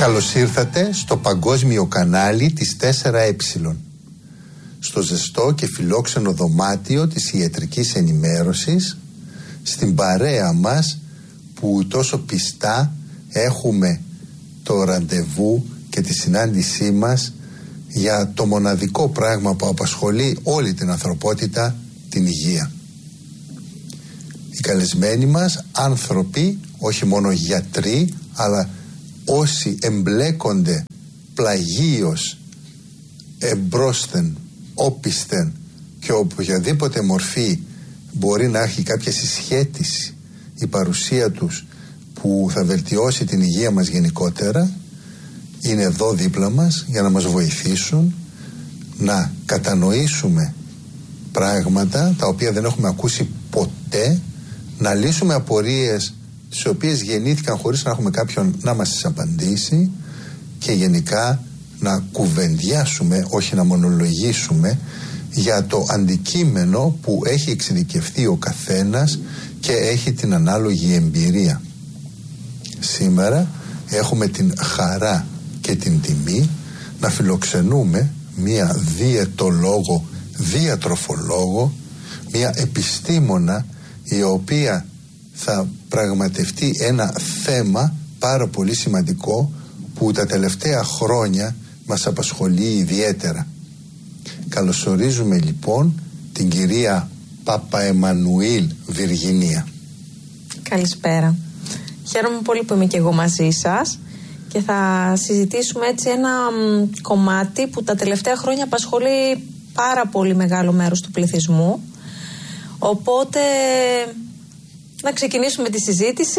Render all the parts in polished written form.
Καλώς ήρθατε στο παγκόσμιο κανάλι της 4Ε, στο ζεστό και φιλόξενο δωμάτιο της ιατρικής ενημέρωσης, στην παρέα μας που τόσο πιστά έχουμε το ραντεβού και τη συνάντησή μας για το μοναδικό πράγμα που απασχολεί όλη την ανθρωπότητα, την υγεία. Οι καλεσμένοι μας άνθρωποι, όχι μόνο γιατροί, αλλά όσοι εμπλέκονται πλαγίως, εμπρόσθεν, όπισθεν και οποιαδήποτε μορφή μπορεί να έχει κάποια συσχέτιση η παρουσία τους που θα βελτιώσει την υγεία μας γενικότερα, είναι εδώ δίπλα μας για να μας βοηθήσουν να κατανοήσουμε πράγματα τα οποία δεν έχουμε ακούσει ποτέ, να λύσουμε απορίες τις οποίες γεννήθηκαν χωρίς να έχουμε κάποιον να μας τις απαντήσει και γενικά να κουβεντιάσουμε, όχι να μονολογήσουμε για το αντικείμενο που έχει εξειδικευτεί ο καθένας και έχει την ανάλογη εμπειρία. Σήμερα έχουμε την χαρά και την τιμή να φιλοξενούμε μία διαιτολόγο, διατροφολόγο, μία επιστήμονα η οποία θα πραγματευτεί ένα θέμα πάρα πολύ σημαντικό που τα τελευταία χρόνια μας απασχολεί ιδιαίτερα. Καλωσορίζουμε λοιπόν την κυρία Παπαεμμανουήλ Βιργινία. Καλησπέρα. Χαίρομαι πολύ που είμαι και εγώ μαζί σας και θα συζητήσουμε έτσι ένα κομμάτι που τα τελευταία χρόνια απασχολεί πάρα πολύ μεγάλο μέρος του πληθυσμού. Οπότε να ξεκινήσουμε τη συζήτηση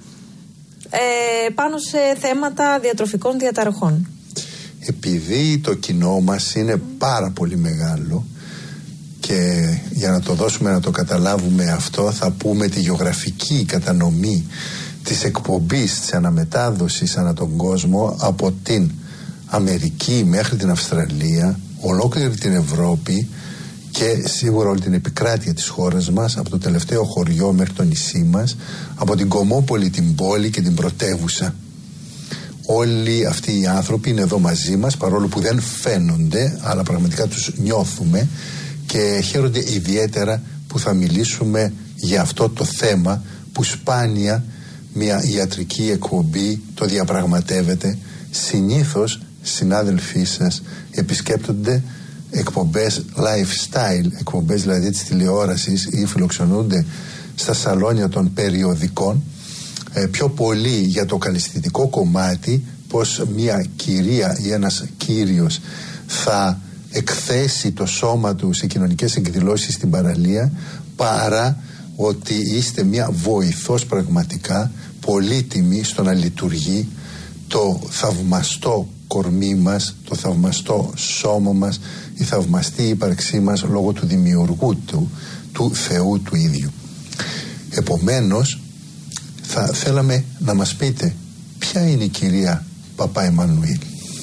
πάνω σε θέματα διατροφικών διαταραχών. Επειδή το κοινό μας είναι πάρα πολύ μεγάλο και για να το δώσουμε να το καταλάβουμε αυτό, θα πούμε τη γεωγραφική κατανομή της εκπομπής, της αναμετάδοσης ανά τον κόσμο, από την Αμερική μέχρι την Αυστραλία, ολόκληρη την Ευρώπη και σίγουρα όλη την επικράτεια της χώρας μας, από το τελευταίο χωριό μέχρι το νησί μας, από την Κομόπολη, την πόλη και την πρωτεύουσα. Όλοι αυτοί οι άνθρωποι είναι εδώ μαζί μας, παρόλο που δεν φαίνονται, αλλά πραγματικά τους νιώθουμε και χαίρονται ιδιαίτερα που θα μιλήσουμε για αυτό το θέμα που σπάνια μια ιατρική εκπομπή το διαπραγματεύεται. Συνήθως συνάδελφοί σας επισκέπτονται εκπομπές lifestyle, εκπομπές δηλαδή της τηλεόρασης, ή φιλοξενούνται στα σαλόνια των περιοδικών, πιο πολύ για το καλλισθητικό κομμάτι, πως μια κυρία ή ένας κύριος θα εκθέσει το σώμα του σε κοινωνικές εκδηλώσεις στην παραλία, παρά ότι είστε μια βοηθός πραγματικά πολύτιμη στο να λειτουργεί το θαυμαστό κορμί μας, το θαυμαστό σώμα μας, η θαυμαστή ύπαρξή μας λόγω του δημιουργού του Θεού του ίδιου. Επομένως, θα θέλαμε να μας πείτε ποια είναι η κυρία Παπαεμμανουήλ.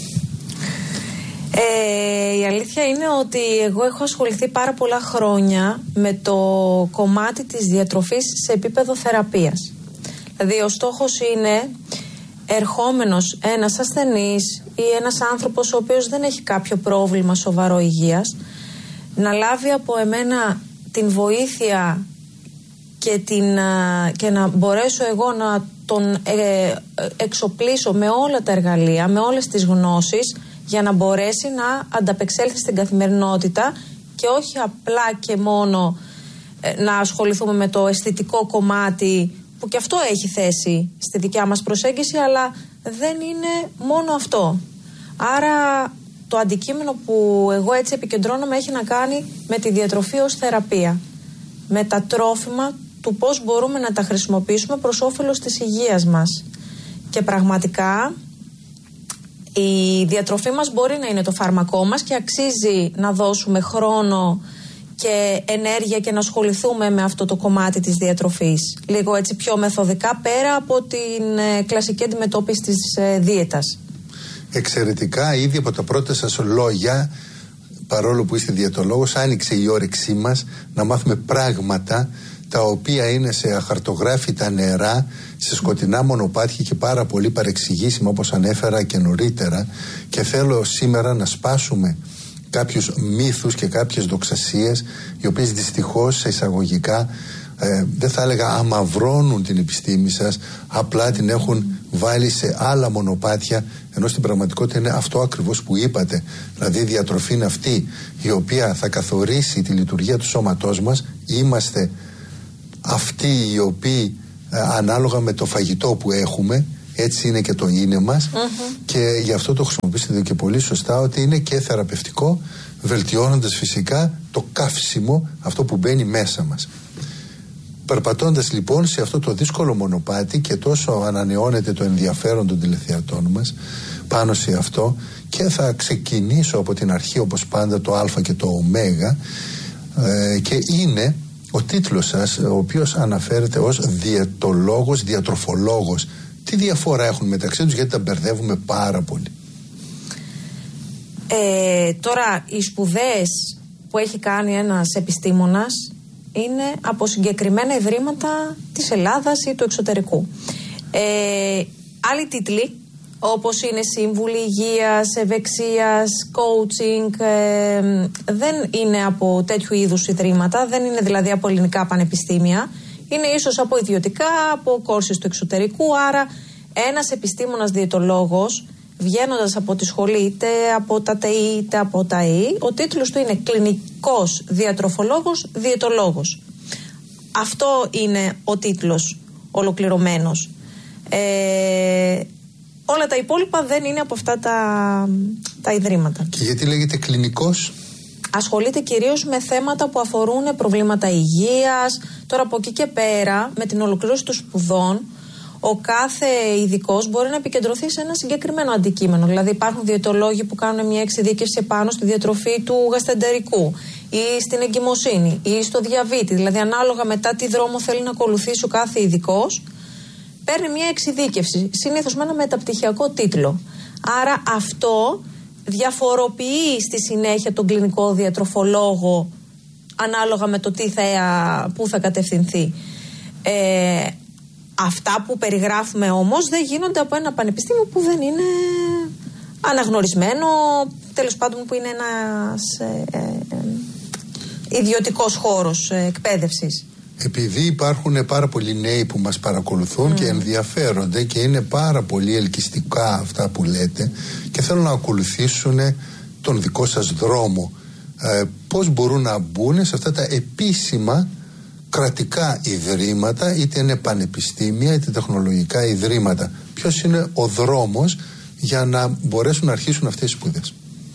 Η αλήθεια είναι ότι εγώ έχω ασχοληθεί πάρα πολλά χρόνια με το κομμάτι της διατροφής σε επίπεδο θεραπείας. Δηλαδή ο στόχος είναι ερχόμενος ένας ασθενής ή ένας άνθρωπος ο οποίος δεν έχει κάποιο πρόβλημα σοβαρό υγείας να λάβει από εμένα την βοήθεια και να μπορέσω εγώ να τον εξοπλίσω με όλα τα εργαλεία, με όλες τις γνώσεις για να μπορέσει να ανταπεξέλθει στην καθημερινότητα και όχι απλά και μόνο να ασχοληθούμε με το αισθητικό κομμάτι που και αυτό έχει θέση στη δικιά μας προσέγγιση, αλλά δεν είναι μόνο αυτό. Άρα το αντικείμενο που εγώ έτσι επικεντρώνομαι έχει να κάνει με τη διατροφή ως θεραπεία, με τα τρόφιμα, του πώς μπορούμε να τα χρησιμοποιήσουμε προς όφελος της υγείας μας. Και πραγματικά η διατροφή μας μπορεί να είναι το φάρμακό μας και αξίζει να δώσουμε χρόνο και ενέργεια και να ασχοληθούμε με αυτό το κομμάτι της διατροφής λίγο έτσι πιο μεθοδικά, πέρα από την κλασική αντιμετώπιση της δίαιτας. Εξαιρετικά, ήδη από τα πρώτα σας λόγια, παρόλο που είστε διαιτολόγος, άνοιξε η όρεξή μας να μάθουμε πράγματα τα οποία είναι σε αχαρτογράφητα νερά, σε σκοτεινά μονοπάτια και πάρα πολύ παρεξηγήσιμα, όπως ανέφερα και νωρίτερα, και θέλω σήμερα να σπάσουμε κάποιους μύθους και κάποιες δοξασίες, οι οποίες δυστυχώς σε εισαγωγικά δεν θα έλεγα αμαυρώνουν την επιστήμη σας, απλά την έχουν βάλει σε άλλα μονοπάτια, ενώ στην πραγματικότητα είναι αυτό ακριβώς που είπατε. Δηλαδή η διατροφή είναι αυτή η οποία θα καθορίσει τη λειτουργία του σώματός μας. Είμαστε αυτοί οι οποίοι ανάλογα με το φαγητό που έχουμε, έτσι είναι και το είναι μας, και γι' αυτό το χρησιμοποιήσετε και πολύ σωστά, ότι είναι και θεραπευτικό, βελτιώνοντας φυσικά το καύσιμο, αυτό που μπαίνει μέσα μας. Περπατώντας λοιπόν σε αυτό το δύσκολο μονοπάτι, και τόσο ανανεώνεται το ενδιαφέρον των τηλεθεατών μας πάνω σε αυτό, και θα ξεκινήσω από την αρχή όπως πάντα, το Α και το Ω, και είναι ο τίτλος σας, ο οποίος αναφέρεται ως διαιτολόγος, διατροφολόγος. Τι διαφορά έχουν μεταξύ τους, γιατί τα μπερδεύουμε πάρα πολύ? Τώρα οι σπουδές που έχει κάνει ένας επιστήμονας είναι από συγκεκριμένα ιδρύματα της Ελλάδας ή του εξωτερικού. Άλλοι τίτλοι, όπως είναι σύμβουλοι υγείας, ευεξίας, coaching, δεν είναι από τέτοιου είδους ιδρύματα, δεν είναι δηλαδή από ελληνικά πανεπιστήμια, είναι ίσως από ιδιωτικά, από κόρσεις του εξωτερικού. Άρα ένας επιστήμονας διαιτολόγος, βγαίνοντας από τη σχολή, είτε από τα ΤΕΗ είτε από τα ΕΗ, ο τίτλος του είναι κλινικός διατροφολόγος διαιτολόγος. Αυτό είναι ο τίτλος ολοκληρωμένος. Όλα τα υπόλοιπα δεν είναι από αυτά τα ιδρύματα. Και γιατί λέγεται κλινικός? Ασχολείται κυρίως με θέματα που αφορούν προβλήματα υγείας. Τώρα από εκεί και πέρα, με την ολοκλήρωση των σπουδών, ο κάθε ειδικός μπορεί να επικεντρωθεί σε ένα συγκεκριμένο αντικείμενο. Δηλαδή υπάρχουν διαιτολόγοι που κάνουν μια εξειδίκευση πάνω στη διατροφή του γαστεντερικού ή στην εγκυμοσύνη ή στο διαβήτη. Δηλαδή ανάλογα μετά τι δρόμο θέλει να ακολουθήσει ο κάθε ειδικός, παίρνει μια εξειδίκευση, συνήθως με ένα μεταπτυχιακό τίτλο. Άρα αυτό διαφοροποιεί στη συνέχεια τον κλινικό διατροφολόγο ανάλογα με το πού θα κατευθυνθεί. Αυτά που περιγράφουμε όμως δεν γίνονται από ένα πανεπιστήμιο που δεν είναι αναγνωρισμένο, τέλος πάντων που είναι ένας ιδιωτικός χώρος εκπαίδευσης. Επειδή υπάρχουν πάρα πολλοί νέοι που μας παρακολουθούν και ενδιαφέρονται, και είναι πάρα πολύ ελκυστικά αυτά που λέτε και θέλουν να ακολουθήσουν τον δικό σας δρόμο, πώς μπορούν να μπουν σε αυτά τα επίσημα κρατικά ιδρύματα, είτε είναι πανεπιστήμια είτε τεχνολογικά ιδρύματα? Ποιος είναι ο δρόμος για να μπορέσουν να αρχίσουν αυτές τις σπουδές?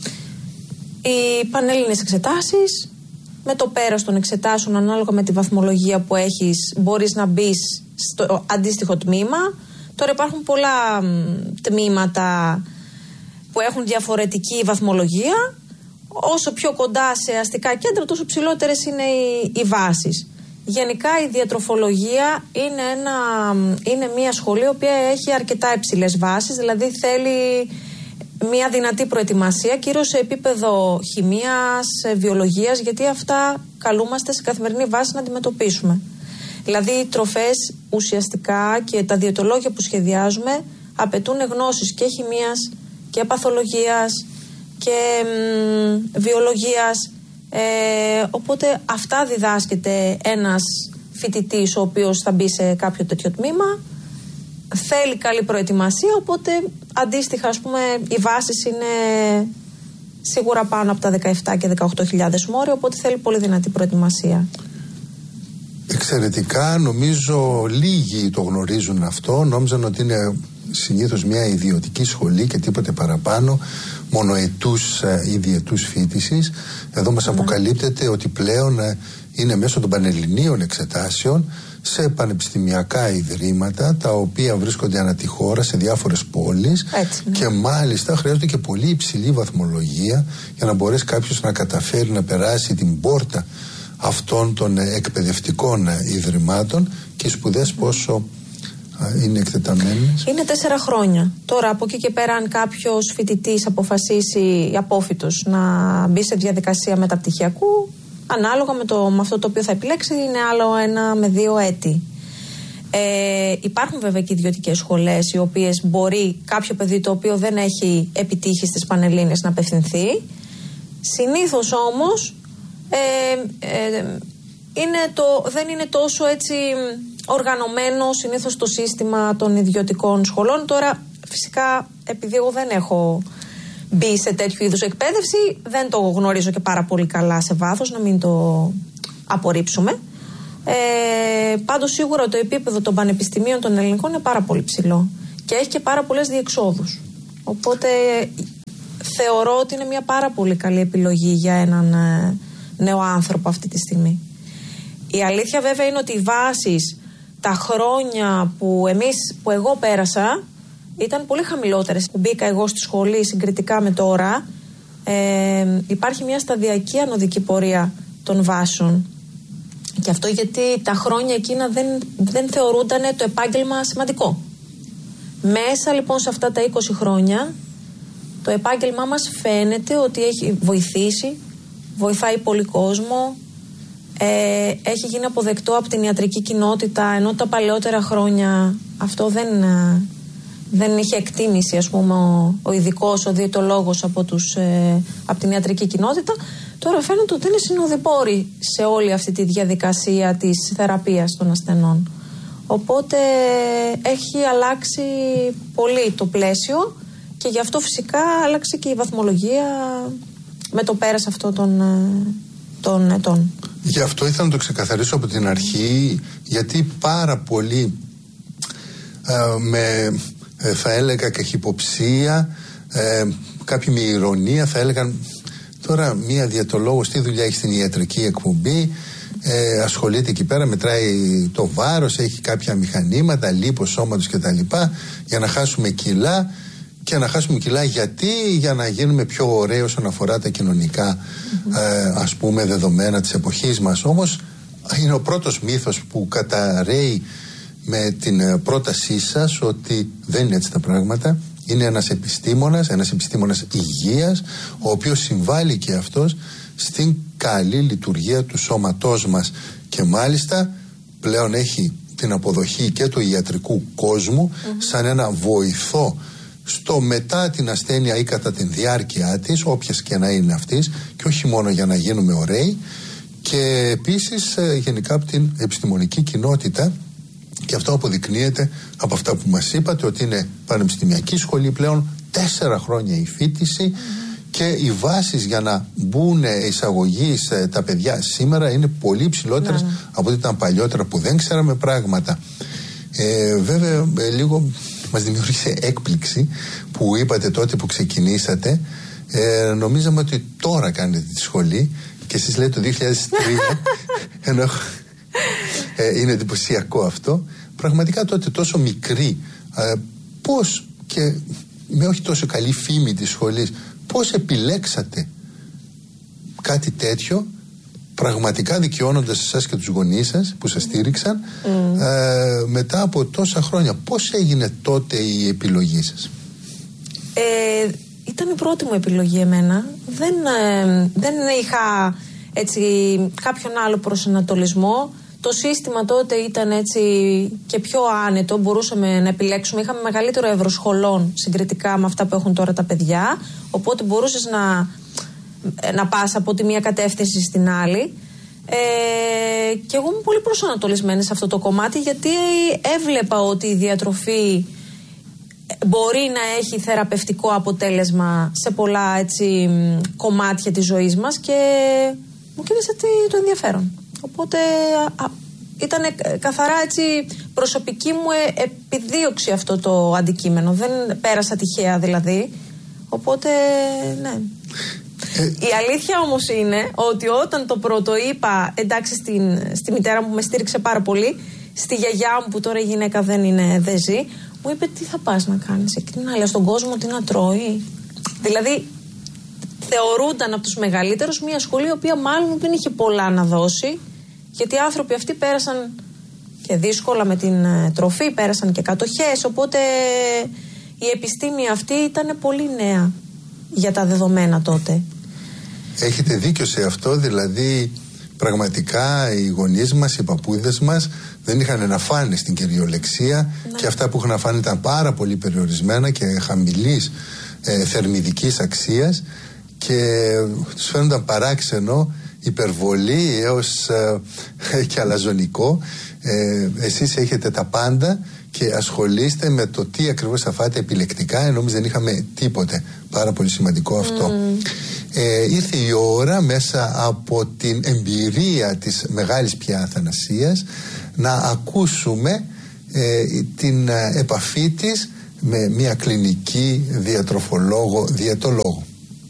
Οι πανελλήνιες εξετάσεις, με το πέρας των εξετάσεων ανάλογα με τη βαθμολογία που έχεις μπορείς να μπεις στο αντίστοιχο τμήμα. Τώρα υπάρχουν πολλά τμήματα που έχουν διαφορετική βαθμολογία. Όσο πιο κοντά σε αστικά κέντρα, τόσο ψηλότερες είναι οι βάσεις. Γενικά η διατροφολογία είναι μια σχολή η οποία έχει αρκετά υψηλές βάσεις, δηλαδή θέλει μια δυνατή προετοιμασία, κυρίως σε επίπεδο χημείας, βιολογίας, γιατί αυτά καλούμαστε σε καθημερινή βάση να αντιμετωπίσουμε. Δηλαδή οι τροφές ουσιαστικά και τα διαιτολόγια που σχεδιάζουμε απαιτούν γνώσεις και χημείας και παθολογίας και βιολογίας. Οπότε αυτά διδάσκεται ένας φοιτητής ο οποίος θα μπει σε κάποιο τέτοιο τμήμα. Θέλει καλή προετοιμασία, οπότε αντίστοιχα ας πούμε οι βάσεις είναι σίγουρα πάνω από τα 17 και 18.000 μόρια, οπότε θέλει πολύ δυνατή προετοιμασία. Εξαιρετικά, νομίζω λίγοι το γνωρίζουν αυτό, νόμιζαν ότι είναι συνήθως μια ιδιωτική σχολή και τίποτε παραπάνω, μονοετούς ή διετούς φοιτησης. Εδώ μας αποκαλύπτεται ότι πλέον είναι μέσω των πανελληνίων εξετάσεων σε πανεπιστημιακά ιδρύματα, τα οποία βρίσκονται ανά τη χώρα σε διάφορες πόλεις. Έτσι, ναι. Και μάλιστα χρειάζονται και πολύ υψηλή βαθμολογία για να μπορέσει κάποιος να καταφέρει να περάσει την πόρτα αυτών των εκπαιδευτικών ιδρυμάτων. Και οι σπουδές πόσο είναι εκτεταμένες? Είναι 4 χρόνια. Τώρα από εκεί και πέρα, αν κάποιος φοιτητής αποφασίσει, απόφοιτος, να μπει σε διαδικασία μεταπτυχιακού, ανάλογα με αυτό το οποίο θα επιλέξει, είναι άλλο 1 με 2 έτη. Υπάρχουν βέβαια και ιδιωτικές σχολές, οι οποίες μπορεί κάποιο παιδί το οποίο δεν έχει επιτύχει στις Πανελλήνιες να απευθυνθεί. Συνήθως όμως δεν είναι τόσο έτσι οργανωμένο συνήθως το σύστημα των ιδιωτικών σχολών. Τώρα φυσικά επειδή εγώ δεν έχω μπει σε τέτοιου είδους εκπαίδευση, δεν το γνωρίζω και πάρα πολύ καλά σε βάθος, να μην το απορρίψουμε. Πάντως σίγουρα το επίπεδο των πανεπιστημίων των ελληνικών είναι πάρα πολύ ψηλό και έχει και πάρα πολλές διεξόδους. Οπότε θεωρώ ότι είναι μια πάρα πολύ καλή επιλογή για έναν νέο άνθρωπο αυτή τη στιγμή. Η αλήθεια βέβαια είναι ότι οι βάσεις, τα χρόνια που εγώ πέρασα ήταν πολύ χαμηλότερες. Που μπήκα εγώ στη σχολή συγκριτικά με τώρα, υπάρχει μια σταδιακή ανωδική πορεία των βάσεων. Και αυτό γιατί τα χρόνια εκείνα δεν θεωρούνταν το επάγγελμα σημαντικό. Μέσα λοιπόν σε αυτά τα 20 χρόνια το επάγγελμά μας φαίνεται ότι έχει βοηθήσει, βοηθάει πολύ κόσμο, έχει γίνει αποδεκτό από την ιατρική κοινότητα, ενώ τα παλαιότερα χρόνια αυτό δεν είχε εκτίμηση, ας πούμε, ο ειδικός, ο διαιτολόγος από την ιατρική κοινότητα. Τώρα φαίνεται ότι είναι συνοδοιπόροι σε όλη αυτή τη διαδικασία της θεραπείας των ασθενών. Οπότε έχει αλλάξει πολύ το πλαίσιο και γι' αυτό φυσικά άλλαξε και η βαθμολογία με το πέρας αυτών των ετών. Γι' αυτό ήθελα να το ξεκαθαρίσω από την αρχή, γιατί πάρα πολλοί θα έλεγα καχυποψία, κάποιοι με ηρωνία θα έλεγαν τώρα μία διαιτολόγος τι δουλειά έχει στην ιατρική εκπομπή, ασχολείται εκεί πέρα, μετράει το βάρος, έχει κάποια μηχανήματα, λίπος σώματος κτλ. Για να χάσουμε κιλά. Και να χάσουμε κιλά για να γίνουμε πιο ωραίοι όσον αφορά τα κοινωνικά ας πούμε δεδομένα της εποχής μας. Όμως είναι ο πρώτος μύθος που καταρρέει με την πρότασή σας ότι δεν είναι έτσι τα πράγματα. Είναι ένας επιστήμονας υγείας, ο οποίος συμβάλλει και αυτός στην καλή λειτουργία του σώματός μας και μάλιστα πλέον έχει την αποδοχή και του ιατρικού κόσμου σαν ένα βοηθό στο μετά την ασθένεια ή κατά την διάρκεια της, όποιας και να είναι αυτής, και όχι μόνο για να γίνουμε ωραίοι, και επίσης γενικά από την επιστημονική κοινότητα. Και αυτό αποδεικνύεται από αυτά που μας είπατε, ότι είναι πανεπιστημιακή σχολή πλέον, 4 χρόνια η φοιτηση και οι βάσεις για να μπουν εισαγωγής τα παιδιά σήμερα είναι πολύ ψηλότερες από ό,τι ήταν παλιότερα που δεν ξέραμε πράγματα. Βέβαια λίγο μας δημιούργησε έκπληξη που είπατε τότε που ξεκινήσατε. Νομίζαμε ότι τώρα κάνετε τη σχολή και εσείς λέτε το 2003 ενώ είναι εντυπωσιακό αυτό. Πραγματικά τότε τόσο μικρή, πώς και με όχι τόσο καλή φήμη της σχολής, πώς επιλέξατε κάτι τέτοιο, πραγματικά δικαιώνοντας εσάς και τους γονείς σας που σας στήριξαν μετά από τόσα χρόνια? Πώς έγινε τότε η επιλογή σας? Ήταν η πρώτη μου επιλογή εμένα. Δεν είχα έτσι κάποιον άλλο προσανατολισμό. Το σύστημα τότε ήταν έτσι και πιο άνετο, μπορούσαμε να επιλέξουμε. Είχαμε μεγαλύτερο εύρος σχολών συγκριτικά με αυτά που έχουν τώρα τα παιδιά, οπότε μπορούσες να πας από τη μία κατεύθυνση στην άλλη. Και εγώ ήμουν πολύ προσανατολισμένη σε αυτό το κομμάτι, γιατί έβλεπα ότι η διατροφή μπορεί να έχει θεραπευτικό αποτέλεσμα σε πολλά έτσι κομμάτια της ζωής μας και μου κίνησε το ενδιαφέρον. Οπότε ήταν καθαρά έτσι προσωπική μου επιδίωξη αυτό το αντικείμενο. Δεν πέρασα τυχαία δηλαδή. Οπότε ναι. Η αλήθεια όμως είναι ότι όταν το πρώτο είπα, εντάξει, στη μητέρα μου που με στήριξε πάρα πολύ, στη γιαγιά μου που τώρα η γυναίκα δεν ζει, μου είπε τι θα πας να κάνεις εκεί, να λέει στον κόσμο τι να τρώει. Δηλαδή θεωρούνταν από τους μεγαλύτερους μια σχολή η οποία μάλλον δεν είχε πολλά να δώσει, γιατί οι άνθρωποι αυτοί πέρασαν και δύσκολα με την τροφή, πέρασαν και κατοχές, οπότε η επιστήμη αυτή ήταν πολύ νέα για τα δεδομένα τότε. Έχετε δίκιο σε αυτό, δηλαδή πραγματικά οι γονείς μας, οι παππούδες μας δεν είχαν να φάνε στην κυριολεξία, και αυτά που είχαν να φάνε ήταν πάρα πολύ περιορισμένα και χαμηλής θερμιδικής αξίας, και τους φαίνονταν παράξενο, υπερβολή έως και αλαζονικό. Εσείς έχετε τα πάντα και ασχολείστε με το τι ακριβώς θα φάτε επιλεκτικά, ενώ εμείς δεν είχαμε τίποτε. Πάρα πολύ σημαντικό αυτό. Ήρθε η ώρα, μέσα από την εμπειρία της μεγάλης πια αθανασίας, να ακούσουμε την επαφή της με μια κλινική διατροφολόγο, διαιτολόγο.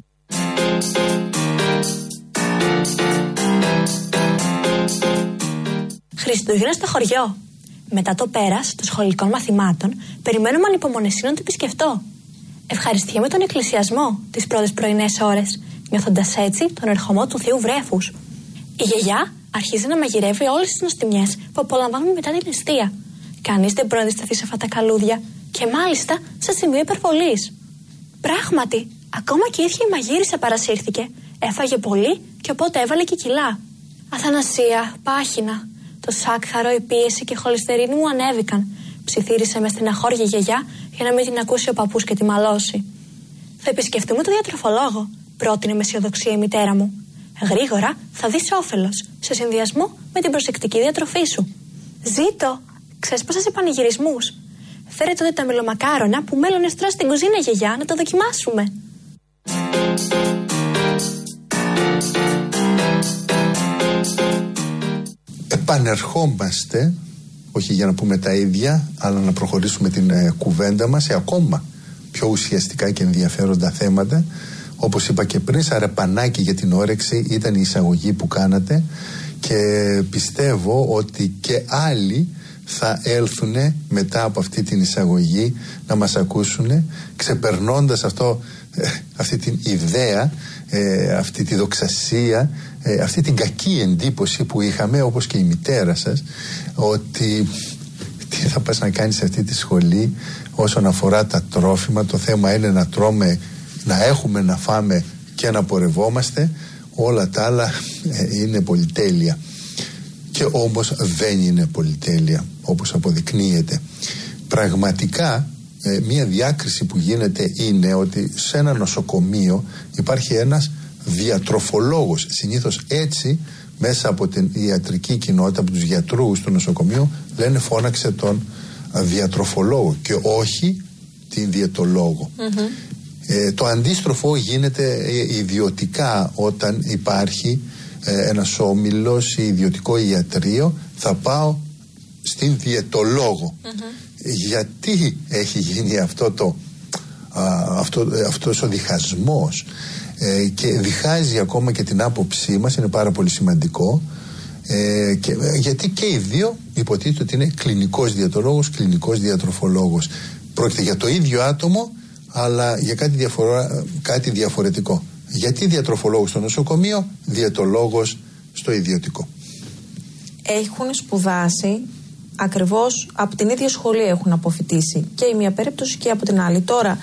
Χριστούγεννα στο χωριό. Μετά το πέρας των σχολικών μαθημάτων, περιμένουμε ανυπομονησία να το επισκεφτώ. Ευχαριστιέμαι τον εκκλησιασμό τις πρώτες πρωινές ώρες, νιώθοντας έτσι τον ερχομό του Θείου Βρέφους. Η γιαγιά αρχίζει να μαγειρεύει όλες τις νοστιμιές που απολαμβάνουμε μετά την εστία. Κανείς δεν μπορεί να αντισταθεί σε αυτά τα καλούδια, και μάλιστα σε σημείο υπερβολής. Πράγματι, ακόμα και η ίδια η μαγείρισα παρασύρθηκε. Έφαγε πολύ και οπότε έβαλε και κιλά. Αθανασία, πάχυνα. Το σάκχαρο, η πίεση και η χολυστερίνη μου ανέβηκαν. Ψιθύρισε με στεναχώρια η γιαγιά για να μην την ακούσει ο παππούς και τη μαλώσει. Θα επισκεφτούμε τον διατροφολόγο, πρότεινε με αισιοδοξία η μητέρα μου. Γρήγορα θα δεις όφελος, σε συνδυασμό με την προσεκτική διατροφή σου. Ζήτω! Ξέσπασα σε πανηγυρισμούς. Φέρε τότε τα μελομακάρονα που μέλλονες τρως στην κουζίνα, γιαγιά, να το δοκιμάσουμε. Επανερχόμαστε, όχι για να πούμε τα ίδια, αλλά να προχωρήσουμε την κουβέντα μας σε ακόμα πιο ουσιαστικά και ενδιαφέροντα θέματα. Όπως είπα και πριν, σαραπανάκι για την όρεξη ήταν η εισαγωγή που κάνατε, και πιστεύω ότι και άλλοι θα έλθουν μετά από αυτή την εισαγωγή να μας ακούσουν, ξεπερνώντας αυτή την ιδέα, αυτή τη δοξασία, αυτή την κακή εντύπωση που είχαμε, όπως και η μητέρα σας, ότι τι θα πας να κάνεις σε αυτή τη σχολή όσον αφορά τα τρόφιμα. Το θέμα είναι να τρώμε, να έχουμε να φάμε και να πορευόμαστε. Όλα τα άλλα είναι πολυτέλεια. Και όμως δεν είναι πολυτέλεια, όπως αποδεικνύεται. Πραγματικά μια διάκριση που γίνεται είναι ότι σε ένα νοσοκομείο υπάρχει ένας διατροφολόγος. Συνήθως έτσι, μέσα από την ιατρική κοινότητα, από τους γιατρούς του νοσοκομείου, λένε φώναξε τον διατροφολόγο και όχι την διαιτολόγο. Το αντίστροφο γίνεται ιδιωτικά, όταν υπάρχει ένας όμιλος ή ιδιωτικό ιατρείο, θα πάω στην διαιτολόγο. Γιατί έχει γίνει αυτός ο διχασμός, και διχάζει ακόμα και την άποψή μας, είναι πάρα πολύ σημαντικό, γιατί και οι δύο υποτίθεται ότι είναι κλινικός διαιτολόγος, κλινικός διατροφολόγος. Πρόκειται για το ίδιο άτομο, αλλά για κάτι διαφορετικό. Γιατί διατροφολόγος στο νοσοκομείο, διαιτολόγος στο ιδιωτικό? Έχουν σπουδάσει ακριβώς από την ίδια σχολή, έχουν αποφοιτήσει και η μία περίπτωση και από την άλλη. Τώρα,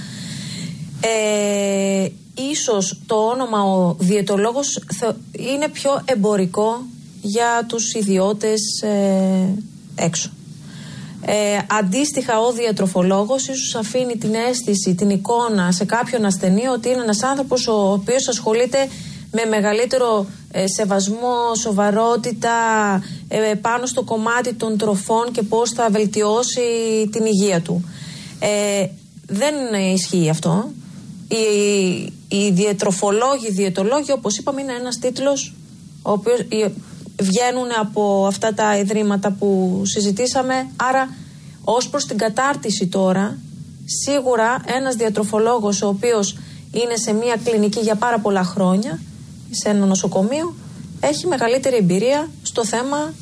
ίσως το όνομα ο διαιτολόγος είναι πιο εμπορικό για τους ιδιώτες έξω. Αντίστοιχα, ο διατροφολόγος ίσως αφήνει την αίσθηση, την εικόνα σε κάποιον ασθενή ότι είναι ένας άνθρωπος ο οποίος ασχολείται με μεγαλύτερο σεβασμό, σοβαρότητα πάνω στο κομμάτι των τροφών και πώς θα βελτιώσει την υγεία του. Δεν ισχύει αυτό. Οι διατροφολόγοι, διαιτολόγοι, όπως είπαμε, είναι ένας τίτλος ο οποίος βγαίνουν από αυτά τα ιδρύματα που συζητήσαμε. Άρα, ως προς την κατάρτιση τώρα, σίγουρα ένας διατροφολόγος ο οποίος είναι σε μια κλινική για πάρα πολλά χρόνια, σε ένα νοσοκομείο, έχει μεγαλύτερη εμπειρία στο θέμα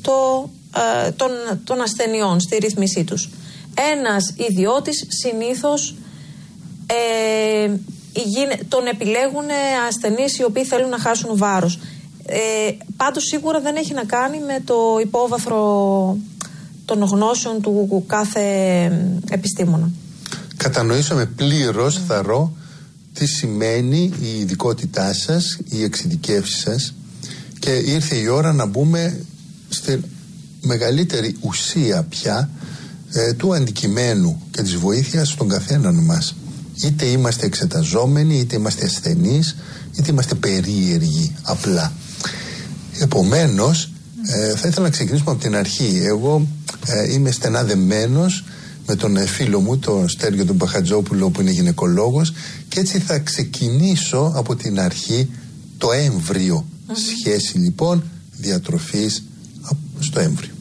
των ασθενειών, στη ρύθμισή τους. Ένας ιδιώτης συνήθως τον επιλέγουν ασθενείς οι οποίοι θέλουν να χάσουν βάρος. Πάντως σίγουρα δεν έχει να κάνει με το υπόβαθρο των γνώσεων του κάθε επιστήμονα. Κατανοήσαμε πλήρως, θαρώ, τι σημαίνει η ειδικότητά σας, η εξειδικεύση σας, Και ήρθε η ώρα να μπούμε στη μεγαλύτερη ουσία πια του αντικειμένου και της βοήθειας στον καθέναν μας. Είτε είμαστε εξεταζόμενοι, είτε είμαστε ασθενείς, είτε είμαστε περίεργοι απλά. Επομένως, θα ήθελα να ξεκινήσουμε από την αρχή. Εγώ είμαι στενά δεμένος με τον φίλο μου, τον Στέργιο τον Παχατζόπουλο, που είναι γυναικολόγος, και έτσι θα ξεκινήσω από την αρχή, το έμβριο. Σχέση λοιπόν διατροφής στο έμβριο.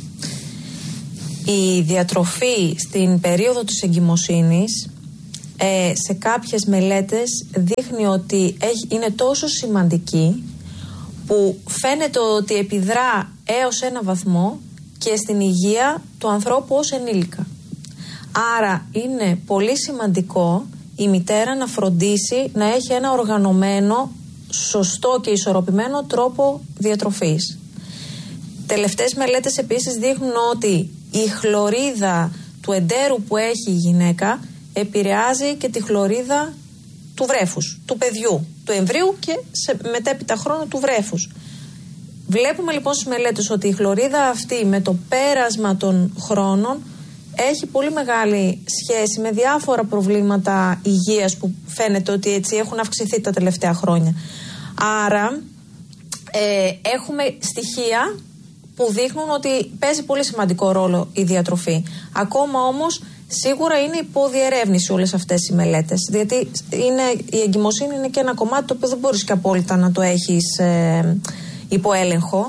Η διατροφή στην περίοδο της εγκυμοσύνης σε κάποιες μελέτες δείχνει ότι είναι τόσο σημαντική που φαίνεται ότι επιδρά έως ένα βαθμό και στην υγεία του ανθρώπου ως ενήλικα. Άρα είναι πολύ σημαντικό η μητέρα να φροντίσει να έχει ένα οργανωμένο, σωστό και ισορροπημένο τρόπο διατροφής. Τελευταίες μελέτες επίσης δείχνουν ότι η χλωρίδα του εντέρου που έχει η γυναίκα επηρεάζει και τη χλωρίδα του βρέφους, του παιδιού, του εμβρίου και σε μετέπειτα χρόνο του βρέφους. Βλέπουμε λοιπόν στις μελέτες ότι η χλωρίδα αυτή με το πέρασμα των χρόνων έχει πολύ μεγάλη σχέση με διάφορα προβλήματα υγείας που φαίνεται ότι έτσι έχουν αυξηθεί τα τελευταία χρόνια. Άρα έχουμε στοιχεία που δείχνουν ότι παίζει πολύ σημαντικό ρόλο η διατροφή. Ακόμα όμως σίγουρα είναι υποδιερεύνηση όλες αυτές οι μελέτες, γιατί η εγκυμοσύνη είναι και ένα κομμάτι το οποίο δεν μπορείς και απόλυτα να το έχεις υπό έλεγχο.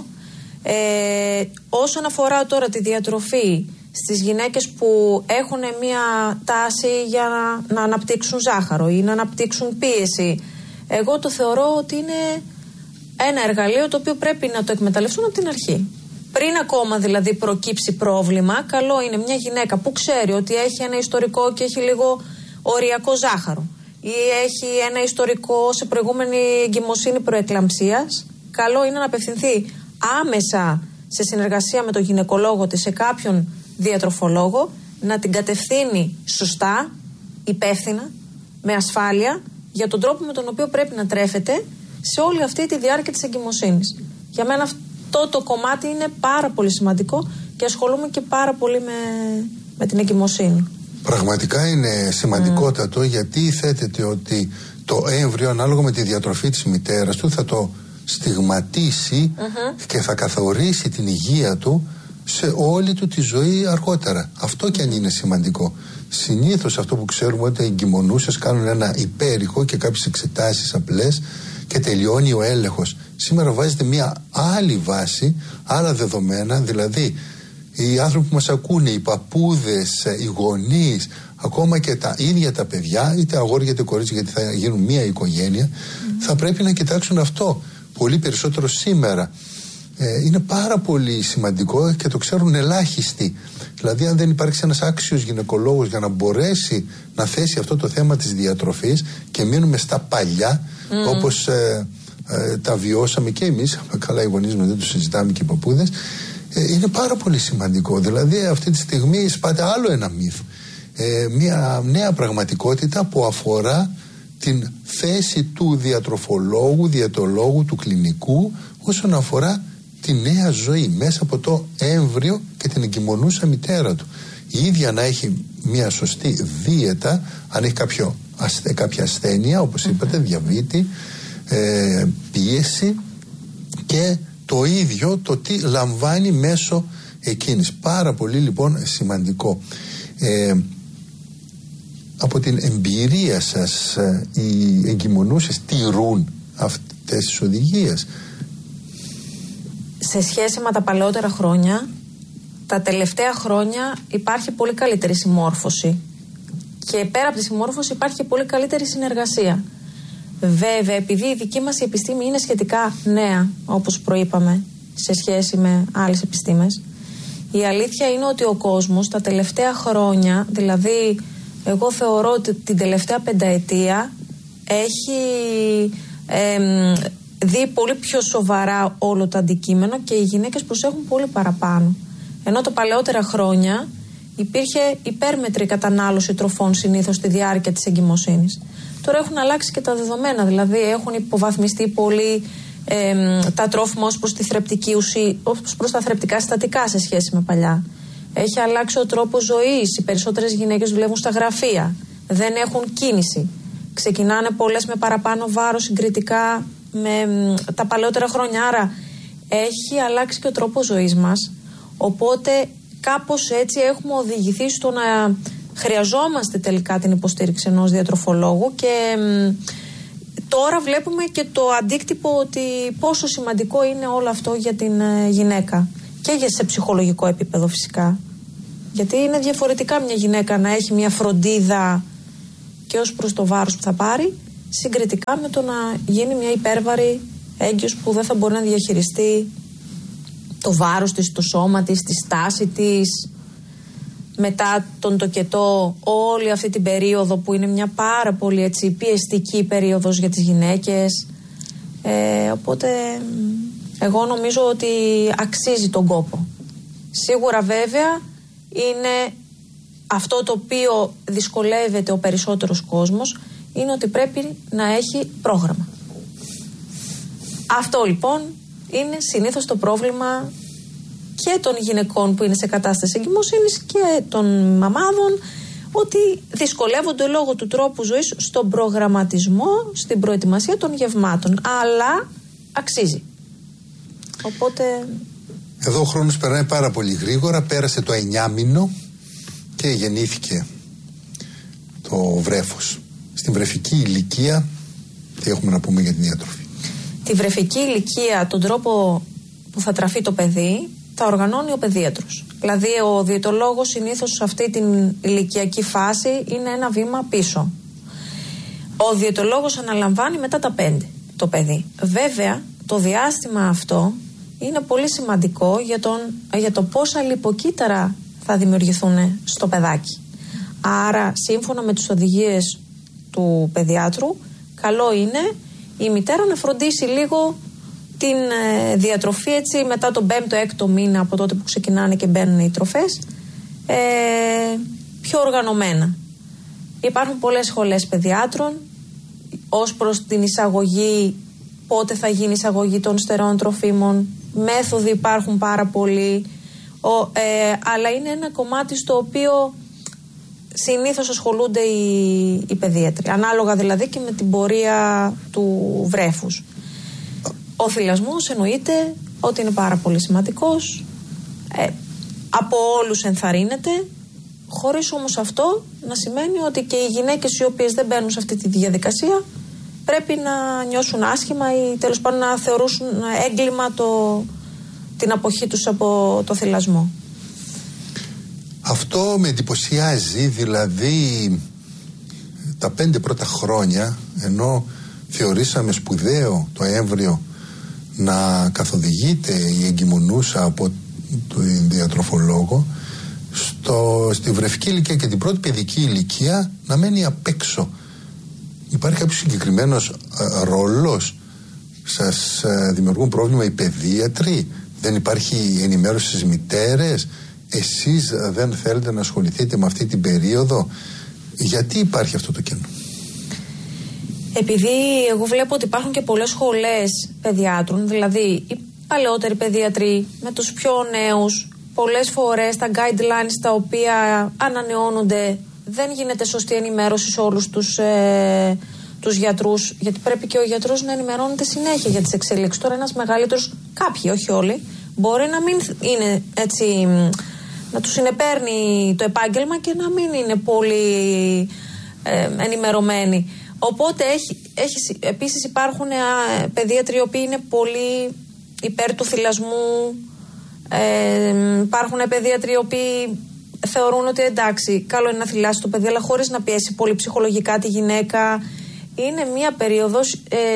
Όσον αφορά τώρα τη διατροφή στις γυναίκες που έχουν μια τάση για να αναπτύξουν ζάχαρο ή να αναπτύξουν πίεση, εγώ το θεωρώ ότι είναι ένα εργαλείο το οποίο πρέπει να το εκμεταλλευτούν από την αρχή. Πριν ακόμα δηλαδή προκύψει πρόβλημα, καλό είναι μια γυναίκα που ξέρει ότι έχει ένα ιστορικό και έχει λίγο οριακό ζάχαρο ή έχει ένα ιστορικό σε προηγούμενη εγκυμοσύνη προεκλαμψίας, καλό είναι να απευθυνθεί άμεσα σε συνεργασία με τον γυναικολόγο της, σε κάποιον διατροφολόγο, να την κατευθύνει σωστά, υπεύθυνα, με ασφάλεια για τον τρόπο με τον οποίο πρέπει να τρέφεται σε όλη αυτή τη διάρκεια της εγκυμοσύνης. Για μένα αυτό το κομμάτι είναι πάρα πολύ σημαντικό και ασχολούμαι και πάρα πολύ με την εγκυμοσύνη. Πραγματικά είναι σημαντικότατο, γιατί θέτεται ότι το έμβριο, ανάλογα με τη διατροφή της μητέρας του, θα το στιγματίσει και θα καθορίσει την υγεία του σε όλη του τη ζωή αργότερα. Αυτό κι αν είναι σημαντικό. Συνήθως αυτό που ξέρουμε, ότι οι εγκυμονούσες κάνουν ένα υπέρηχο και κάποιες εξετάσεις απλές και τελειώνει ο έλεγχος. Σήμερα βάζετε μια άλλη βάση, άλλα δεδομένα, δηλαδή οι άνθρωποι που μας ακούνε, οι παππούδες, οι γονείς, ακόμα και τα ίδια τα παιδιά, είτε αγόρια είτε κορίτσια, γιατί θα γίνουν μια οικογένεια, θα πρέπει να κοιτάξουν αυτό πολύ περισσότερο σήμερα. Είναι πάρα πολύ σημαντικό και το ξέρουν ελάχιστοι. Δηλαδή, αν δεν υπάρξει ένας άξιος γυναικολόγος για να μπορέσει να θέσει αυτό το θέμα της διατροφής και μείνουμε στα παλιά, όπως τα βιώσαμε και εμείς, καλά οι γονείς μας δεν το συζητάμε και οι παππούδες, είναι πάρα πολύ σημαντικό. Δηλαδή, αυτή τη στιγμή σπάται άλλο ένα μύθο. Μια νέα πραγματικότητα που αφορά την θέση του διατροφολόγου, διαιτολόγου, του κλινικού όσον αφορά τη νέα ζωή μέσα από το έμβριο και την εγκυμονούσα μητέρα του. Η ίδια να έχει μια σωστή δίαιτα, αν έχει κάποια ασθένεια, όπως είπατε, διαβήτη, πίεση, και το ίδιο το τι λαμβάνει μέσω εκείνης. Πάρα πολύ λοιπόν σημαντικό. Από την εμπειρία σας, οι εγκυμονούσες τηρούν αυτές τις οδηγίες? Σε σχέση με τα παλαιότερα χρόνια, τα τελευταία χρόνια υπάρχει πολύ καλύτερη συμμόρφωση. Και πέρα από τη συμμόρφωση υπάρχει και πολύ καλύτερη συνεργασία. Βέβαια, επειδή η δική μας επιστήμη είναι σχετικά νέα, όπως προείπαμε, σε σχέση με άλλες επιστήμες, η αλήθεια είναι ότι ο κόσμος τα τελευταία χρόνια, δηλαδή εγώ θεωρώ ότι την τελευταία πενταετία, έχει δει πολύ πιο σοβαρά όλο το αντικείμενο και οι γυναίκες προσέχουν πολύ παραπάνω. Ενώ τα παλαιότερα χρόνια υπήρχε υπέρμετρη κατανάλωση τροφών συνήθως στη διάρκεια της εγκυμοσύνης. Τώρα έχουν αλλάξει και τα δεδομένα, δηλαδή έχουν υποβαθμιστεί πολύ τα τρόφιμα ως προς τη θρεπτική ουσία, ως προς τα θρεπτικά συστατικά σε σχέση με παλιά. Έχει αλλάξει ο τρόπος ζωής. Οι περισσότερες γυναίκες δουλεύουν στα γραφεία. Δεν έχουν κίνηση. Ξεκινάνε πολλές με παραπάνω βάρος συγκριτικά με τα παλαιότερα χρόνια. Άρα έχει αλλάξει και ο τρόπος ζωής μας. Οπότε κάπως έτσι έχουμε οδηγηθεί στο να χρειαζόμαστε τελικά την υποστήριξη ενός διατροφολόγου και τώρα βλέπουμε και το αντίκτυπο ότι πόσο σημαντικό είναι όλο αυτό για την γυναίκα και σε ψυχολογικό επίπεδο φυσικά. Γιατί είναι διαφορετικά μια γυναίκα να έχει μια φροντίδα και ως προς το βάρος που θα πάρει συγκριτικά με το να γίνει μια υπέρβαρη έγκυος που δεν θα μπορεί να διαχειριστεί το βάρος της, το σώμα της, τη στάση της, μετά τον τοκετό, όλη αυτή την περίοδο που είναι μια πάρα πολύ έτσι, πιεστική περίοδος για τις γυναίκες. Οπότε εγώ νομίζω ότι αξίζει τον κόπο. Σίγουρα βέβαια είναι αυτό το οποίο δυσκολεύεται ο περισσότερος κόσμος, είναι ότι πρέπει να έχει πρόγραμμα. Αυτό λοιπόν είναι συνήθως το πρόβλημα και των γυναικών που είναι σε κατάσταση εγκυμοσύνης και των μαμάδων, ότι δυσκολεύονται λόγω του τρόπου ζωής στον προγραμματισμό, στην προετοιμασία των γευμάτων. Αλλά αξίζει. Οπότε... Εδώ ο χρόνος περνάει πάρα πολύ γρήγορα. Πέρασε το 9 μήνο και γεννήθηκε το βρέφος. Στην βρεφική ηλικία τι έχουμε να πούμε για την διατροφή? Τη βρεφική ηλικία, τον τρόπο που θα τραφεί το παιδί, θα οργανώνει ο παιδίατρος. Δηλαδή ο διαιτολόγος συνήθως σε αυτή την ηλικιακή φάση είναι ένα βήμα πίσω. Ο διαιτολόγος αναλαμβάνει μετά τα 5 το παιδί. Βέβαια το διάστημα αυτό είναι πολύ σημαντικό για το πόσα λιποκύτταρα θα δημιουργηθούν στο παιδάκι. Άρα σύμφωνα με τις οδηγίες του παιδιάτρου, καλό είναι η μητέρα να φροντίσει λίγο την διατροφή έτσι μετά τον 5ο-6ο μήνα από τότε που ξεκινάνε και μπαίνουν οι τροφές πιο οργανωμένα. Υπάρχουν πολλές σχολές παιδιάτρων ως προς την εισαγωγή, πότε θα γίνει εισαγωγή των στερεών τροφίμων, μέθοδοι υπάρχουν πάρα πολλοί, αλλά είναι ένα κομμάτι στο οποίο συνήθως ασχολούνται οι παιδίατροι, ανάλογα δηλαδή και με την πορεία του βρέφους. Ο θυλασμός εννοείται ότι είναι πάρα πολύ σημαντικός, από όλους ενθαρρύνεται, χωρίς όμως αυτό να σημαίνει ότι και οι γυναίκες οι οποίες δεν μπαίνουν σε αυτή τη διαδικασία πρέπει να νιώσουν άσχημα ή τέλος πάντων να θεωρούσουν έγκλημα την αποχή τους από το θυλασμό. Αυτό με εντυπωσιάζει, δηλαδή τα 5 πρώτα χρόνια, ενώ θεωρήσαμε σπουδαίο το έμβριο να καθοδηγείται η εγκυμονούσα από τον διατροφολόγο, στη βρεφική ηλικία και την πρώτη παιδική ηλικία να μένει απ' έξω. Υπάρχει κάποιος συγκεκριμένος ρόλος? Σας δημιουργούν πρόβλημα οι παιδίατροι? Δεν υπάρχει ενημέρωση στις μητέρες? Εσείς δεν θέλετε να ασχοληθείτε με αυτή την περίοδο? Γιατί υπάρχει αυτό το κενό? Επειδή εγώ βλέπω ότι υπάρχουν και πολλές σχολές παιδιάτρων, δηλαδή οι παλαιότεροι παιδίατροι με τους πιο νέους, πολλές φορές τα guidelines τα οποία ανανεώνονται, δεν γίνεται σωστή ενημέρωση σε όλους τους γιατρούς, γιατί πρέπει και ο γιατρός να ενημερώνεται συνέχεια για τις εξελίξεις. Τώρα ένας μεγαλύτερος, κάποιοι, όχι όλοι, μπορεί να μην είναι έτσι, να τους συνεπέρνει το επάγγελμα και να μην είναι πολύ ενημερωμένοι. Οπότε επίσης υπάρχουν παιδίατροι οι οποίοι είναι πολύ υπέρ του θυλασμού, υπάρχουν παιδίατροι οι οποίοι θεωρούν ότι εντάξει, καλό είναι να θυλάσει το παιδί, αλλά χωρίς να πιέσει πολύ ψυχολογικά τη γυναίκα. Είναι μια περίοδος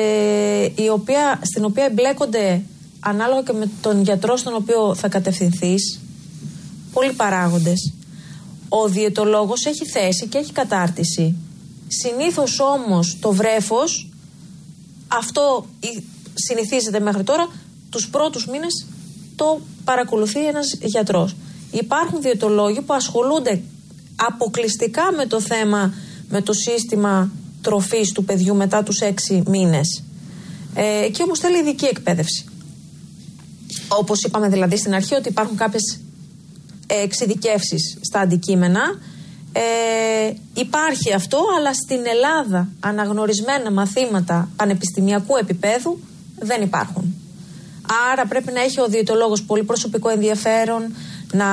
στην οποία εμπλέκονται, ανάλογα και με τον γιατρό στον οποίο θα κατευθυνθείς, πολλοί παράγοντες. Ο διαιτολόγος έχει θέση και έχει κατάρτιση. Συνήθως όμως το βρέφος, αυτό συνηθίζεται μέχρι τώρα, τους πρώτους μήνες το παρακολουθεί ένας γιατρός. Υπάρχουν διαιτολόγοι που ασχολούνται αποκλειστικά με το θέμα, με το σύστημα τροφής του παιδιού μετά τους 6 μήνες. Εκεί όμως θέλει ειδική εκπαίδευση. Όπως είπαμε δηλαδή στην αρχή, ότι υπάρχουν κάποιες εξειδικεύσεις στα αντικείμενα. Υπάρχει αυτό, αλλά στην Ελλάδα αναγνωρισμένα μαθήματα πανεπιστημιακού επίπεδου δεν υπάρχουν. Άρα πρέπει να έχει ο διαιτολόγος πολύ προσωπικό ενδιαφέρον, να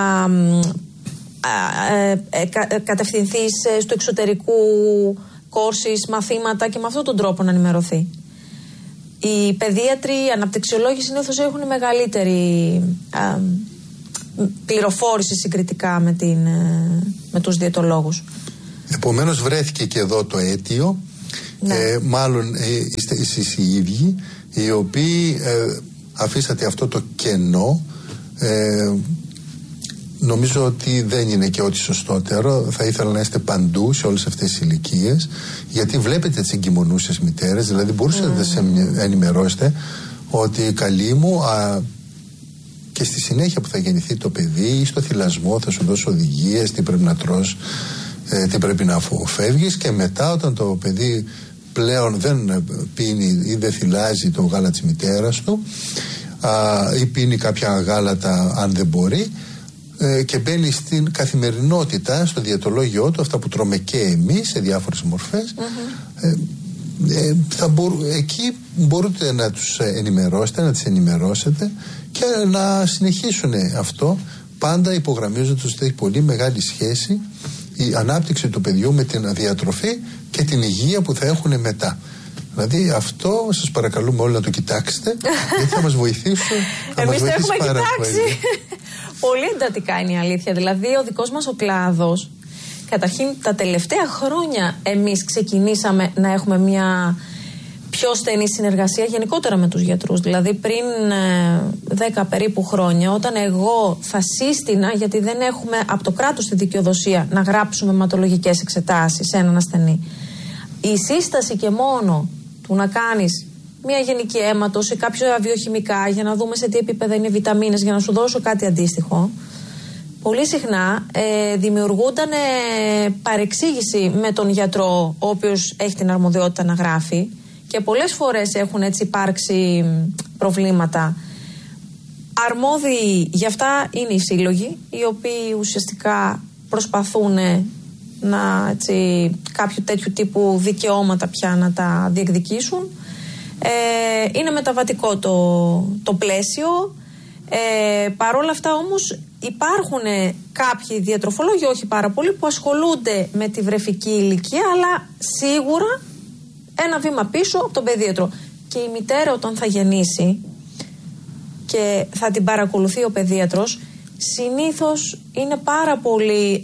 κατευθυνθεί στο εξωτερικού κόρσεις, μαθήματα και με αυτόν τον τρόπο να ενημερωθεί. Οι παιδίατροι, οι αναπτυξιολόγοι συνήθως έχουν μεγαλύτερη πληροφόρηση συγκριτικά με τους διαιτολόγους. Επομένως βρέθηκε και εδώ το αίτιο. Μάλλον είστε εσείς οι ίδιοι οι οποίοι αφήσατε αυτό το κενό. Νομίζω ότι δεν είναι και ό,τι σωστότερο. Θα ήθελα να είστε παντού σε όλες αυτές τις ηλικίες, γιατί βλέπετε τις εγκυμονούσες μητέρες, δηλαδή μπορούσατε να τις ενημερώσετε ότι καλή μου, και στη συνέχεια που θα γεννηθεί το παιδί, στο θυλασμό θα σου δώσω οδηγίες, τι πρέπει να τρως, τι πρέπει να φεύγεις, και μετά όταν το παιδί πλέον δεν πίνει ή δεν θυλάζει το γάλα της μητέρας του ή πίνει κάποια γάλατα αν δεν μπορεί, και μπαίνει στην καθημερινότητα, στο διαιτολόγιο του, αυτά που τρώμε και εμείς σε διάφορες μορφές, εκεί μπορείτε να τους ενημερώσετε, να τις ενημερώσετε και να συνεχίσουν αυτό, πάντα υπογραμμίζοντας ότι έχει πολύ μεγάλη σχέση η ανάπτυξη του παιδιού με την διατροφή και την υγεία που θα έχουν μετά. Δηλαδή αυτό σας παρακαλούμε όλοι να το κοιτάξετε, γιατί θα μας βοηθήσουν. Εμείς το έχουμε κοιτάξει. Πολύ εντατικά είναι η αλήθεια. Δηλαδή ο δικός μας ο κλάδος, καταρχήν τα τελευταία χρόνια εμείς ξεκινήσαμε να έχουμε μια πιο στενή συνεργασία γενικότερα με τους γιατρούς. Δηλαδή πριν 10 περίπου χρόνια, όταν εγώ θα σύστηνα, γιατί δεν έχουμε από το κράτος τη δικαιοδοσία να γράψουμε αιματολογικές εξετάσεις σε έναν ασθενή, η σύσταση και μόνο του να κάνεις μια γενική αίματος ή κάποια βιοχημικά για να δούμε σε τι επίπεδα είναι οι βιταμίνες, για να σου δώσω κάτι αντίστοιχο, πολύ συχνά δημιουργούνταν παρεξήγηση με τον γιατρό, ο οποίος έχει την αρμοδιότητα να γράφει, και πολλές φορές έχουν έτσι υπάρξει προβλήματα. Αρμόδιοι γι' αυτά είναι οι σύλλογοι, οι οποίοι ουσιαστικά προσπαθούν να κάποιο τέτοιου τύπου δικαιώματα πια να τα διεκδικήσουν. Είναι μεταβατικό το πλαίσιο. Παρόλα αυτά όμως υπάρχουν κάποιοι διατροφολόγοι, όχι πάρα πολλοί, που ασχολούνται με τη βρεφική ηλικία, αλλά σίγουρα ένα βήμα πίσω από τον παιδίατρο. Και η μητέρα όταν θα γεννήσει και θα την παρακολουθεί ο παιδίατρος, συνήθως είναι πάρα πολύ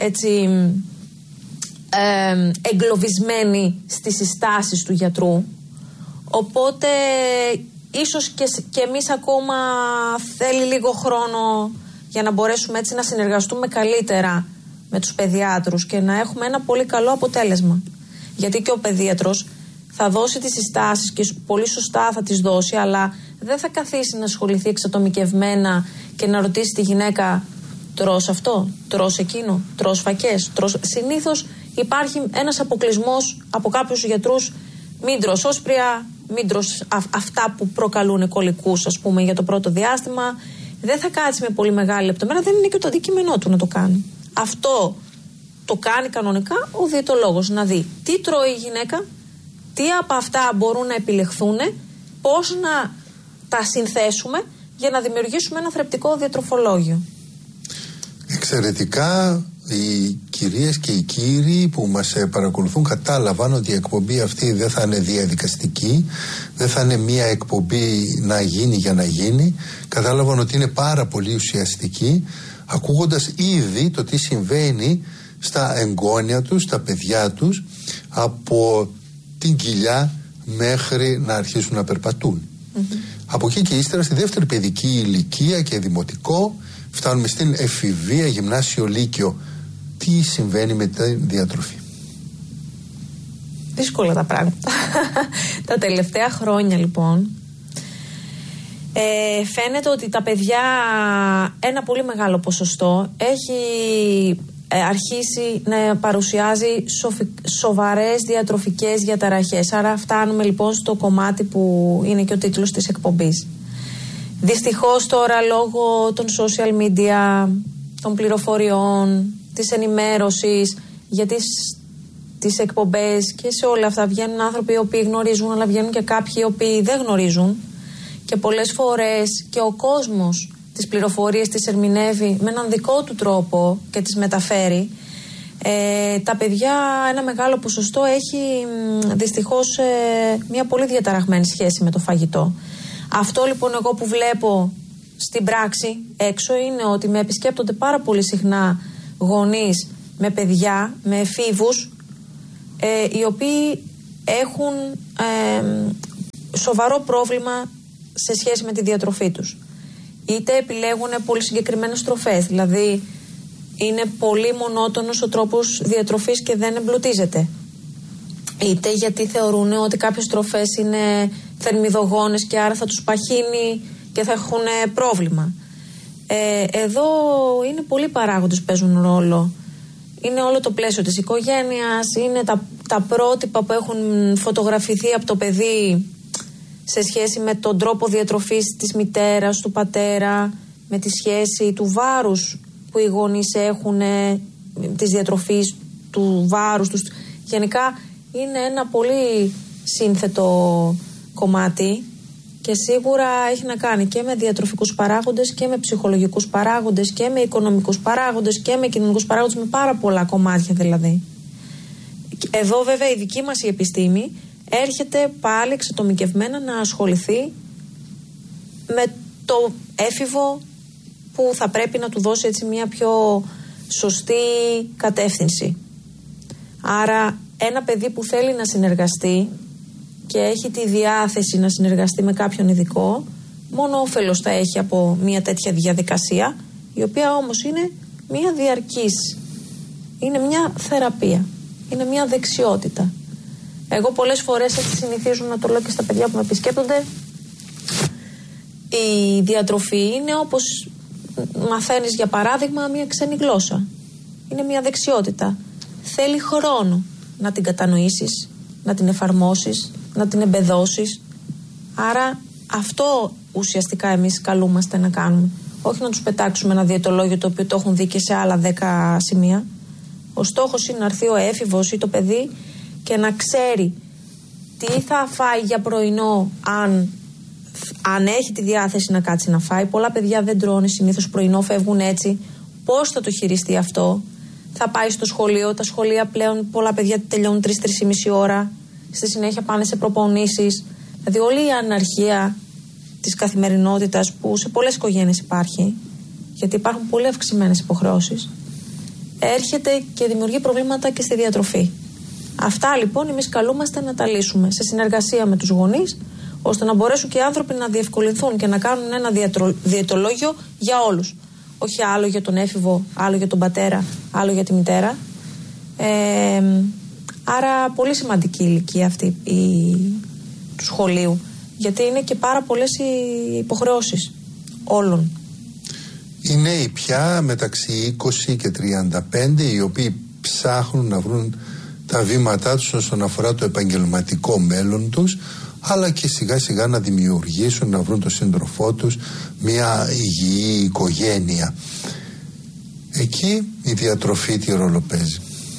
εγκλωβισμένη στις συστάσεις του γιατρού. Οπότε ίσως και εμείς ακόμα θέλει λίγο χρόνο για να μπορέσουμε έτσι να συνεργαστούμε καλύτερα με τους παιδιάτρους και να έχουμε ένα πολύ καλό αποτέλεσμα. Γιατί και ο παιδίατρος θα δώσει τις συστάσεις και πολύ σωστά θα τις δώσει, αλλά δεν θα καθίσει να ασχοληθεί εξατομικευμένα και να ρωτήσει τη γυναίκα, τρως αυτό, τρως εκείνο, τρως φακές. Συνήθως υπάρχει ένας αποκλεισμός από κάποιους γιατρούς, μην τρως όσπρια, μην τρως αυτά που προκαλούν κολικούς, ας πούμε, για το πρώτο διάστημα. Δεν θα κάτσει με πολύ μεγάλη λεπτομέρεια, δεν είναι και το αντικείμενό του να το κάνει. Αυτό το κάνει κανονικά ο διαιτολόγος, να δει τι τρώει η γυναίκα, τι από αυτά μπορούν να επιλεχθούν, πώς να τα συνθέσουμε για να δημιουργήσουμε ένα θρεπτικό διατροφολόγιο. Εξαιρετικά. Οι κυρίες και οι κύριοι που μας παρακολουθούν κατάλαβαν ότι η εκπομπή αυτή δεν θα είναι διαδικαστική, δεν θα είναι μια εκπομπή να γίνει για να γίνει. Κατάλαβαν ότι είναι πάρα πολύ ουσιαστική, ακούγοντας ήδη το τι συμβαίνει στα εγγόνια τους, στα παιδιά τους, από την κοιλιά μέχρι να αρχίσουν να περπατούν. Από εκεί και ύστερα στη δεύτερη παιδική ηλικία και δημοτικό φτάνουμε στην εφηβεία, γυμνάσιο, λύκειο. Τι συμβαίνει με τη διατροφή? Δύσκολα τα πράγματα. Τα τελευταία χρόνια λοιπόν φαίνεται ότι τα παιδιά, ένα πολύ μεγάλο ποσοστό, έχει αρχίσει να παρουσιάζει σοβαρές διατροφικές διαταραχές. Άρα φτάνουμε λοιπόν στο κομμάτι που είναι και ο τίτλος της εκπομπής. Δυστυχώς τώρα λόγω των social media, των πληροφοριών, της ενημέρωσης για τις εκπομπές και σε όλα αυτά βγαίνουν άνθρωποι οι οποίοι γνωρίζουν, αλλά βγαίνουν και κάποιοι οι οποίοι δεν γνωρίζουν, και πολλές φορές και ο κόσμος τις πληροφορίες τις ερμηνεύει με έναν δικό του τρόπο και τις μεταφέρει. Τα παιδιά, ένα μεγάλο ποσοστό, έχει δυστυχώς μια πολύ διαταραγμένη σχέση με το φαγητό. Αυτό λοιπόν εγώ που βλέπω στην πράξη έξω είναι ότι με επισκέπτονται πάρα πολύ συχνά γονείς με παιδιά, με εφήβους, οι οποίοι έχουν σοβαρό πρόβλημα σε σχέση με τη διατροφή τους. Είτε επιλέγουν πολύ συγκεκριμένες τροφές, δηλαδή είναι πολύ μονότονος ο τρόπος διατροφής και δεν εμπλουτίζεται, είτε γιατί θεωρούν ότι κάποιες τροφές είναι θερμιδογόνες και άρα θα τους παχύνει και θα έχουν πρόβλημα. Εδώ είναι πολλοί παράγοντες που παίζουν ρόλο. Είναι όλο το πλαίσιο της οικογένειας, είναι τα πρότυπα που έχουν φωτογραφηθεί από το παιδί σε σχέση με τον τρόπο διατροφής της μητέρας, του πατέρα, με τη σχέση του βάρους που οι γονείς έχουν, της διατροφής, του βάρους τους. Γενικά είναι ένα πολύ σύνθετο κομμάτι και σίγουρα έχει να κάνει και με διατροφικούς παράγοντες και με ψυχολογικούς παράγοντες και με οικονομικούς παράγοντες και με κοινωνικούς παράγοντες, με πάρα πολλά κομμάτια δηλαδή. Εδώ βέβαια η δική μας η επιστήμη έρχεται πάλι εξατομικευμένα να ασχοληθεί με το έφηβο που θα πρέπει να του δώσει έτσι μια πιο σωστή κατεύθυνση. Άρα ένα παιδί που θέλει να συνεργαστεί και έχει τη διάθεση να συνεργαστεί με κάποιον ειδικό, μόνο όφελος θα έχει από μια τέτοια διαδικασία, η οποία όμως είναι μια διαρκής, είναι μια θεραπεία, είναι μια δεξιότητα. Εγώ πολλές φορές έτσι συνηθίζω να το λέω και στα παιδιά που με επισκέπτονται. Η διατροφή είναι όπως μαθαίνεις για παράδειγμα μια ξένη γλώσσα. Είναι μια δεξιότητα. Θέλει χρόνο να την κατανοήσεις, να την εφαρμόσεις, να την εμπεδώσεις. Άρα αυτό ουσιαστικά εμείς καλούμαστε να κάνουμε. Όχι να τους πετάξουμε ένα διαιτολόγιο το οποίο το έχουν δει και σε άλλα 10 σημεία. Ο στόχος είναι να έρθει ο έφηβος ή το παιδί και να ξέρει τι θα φάει για πρωινό, αν έχει τη διάθεση να κάτσει να φάει. Πολλά παιδιά δεν τρώνε συνήθως πρωινό, φεύγουν έτσι. Πώς θα το χειριστεί αυτό? Θα πάει στο σχολείο. Τα σχολεία πλέον πολλά παιδιά τελειώνουν 3-3,5 ώρα. Στη συνέχεια πάνε σε προπονήσεις. Δηλαδή όλη η αναρχία της καθημερινότητας που σε πολλές οικογένειες υπάρχει, γιατί υπάρχουν πολύ αυξημένες υποχρεώσεις, έρχεται και δημιουργεί προβλήματα και στη διατροφή. Αυτά λοιπόν εμείς καλούμαστε να τα λύσουμε σε συνεργασία με τους γονείς, ώστε να μπορέσουν και οι άνθρωποι να διευκολυνθούν και να κάνουν ένα διαιτολόγιο για όλους. Όχι άλλο για τον έφηβο, άλλο για τον πατέρα, άλλο για τη μητέρα. Άρα πολύ σημαντική η ηλικία αυτή του σχολείου, γιατί είναι και πάρα πολλές οι υποχρεώσεις όλων. Οι νέοι πια μεταξύ 20 και 35, οι οποίοι ψάχνουν να βρουν τα βήματά τους όσον αφορά το επαγγελματικό μέλλον τους, αλλά και σιγά σιγά να δημιουργήσουν, να βρουν τον σύντροφό τους, μια υγιή οικογένεια. Εκεί η διατροφή τι ρόλο παίζει?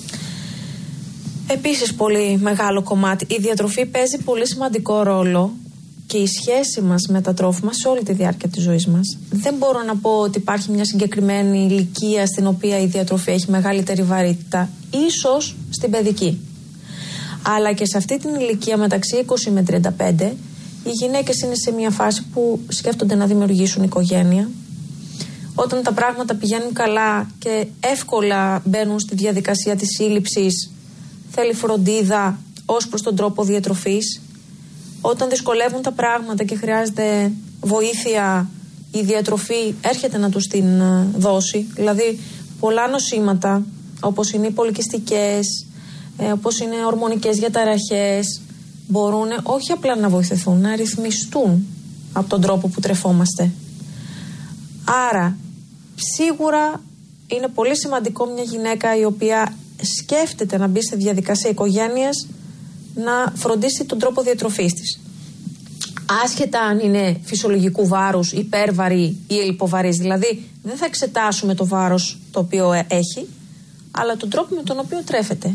Επίσης πολύ μεγάλο κομμάτι. Η διατροφή παίζει πολύ σημαντικό ρόλο και η σχέση μας με τα τρόφιμα σε όλη τη διάρκεια της ζωής μας. Δεν μπορώ να πω ότι υπάρχει μια συγκεκριμένη ηλικία στην οποία η διατροφή έχει μεγαλύτερη βαρύτητα. Ίσως στην παιδική. Αλλά και σε αυτή την ηλικία μεταξύ 20 με 35 οι γυναίκες είναι σε μια φάση που σκέφτονται να δημιουργήσουν οικογένεια. Όταν τα πράγματα πηγαίνουν καλά και εύκολα μπαίνουν στη διαδικασία της σύλληψης, θέλει φροντίδα ως προς τον τρόπο διατροφής. Όταν δυσκολεύουν τα πράγματα και χρειάζεται βοήθεια, η διατροφή έρχεται να τους την δώσει. Δηλαδή πολλά νοσήματα, όπως είναι οι πολικιστικές, όπως είναι ορμονικές διαταραχές, μπορούν όχι απλά να βοηθηθούν, να ρυθμιστούν από τον τρόπο που τρεφόμαστε. Άρα σίγουρα είναι πολύ σημαντικό μια γυναίκα η οποία σκέφτεται να μπει σε διαδικασία οικογένειας να φροντίσει τον τρόπο διατροφής της. Άσχετα αν είναι φυσιολογικού βάρους, υπέρβαρη ή ελλειποβαρής. Δηλαδή δεν θα εξετάσουμε το βάρος το οποίο έχει, αλλά τον τρόπο με τον οποίο τρέφεται.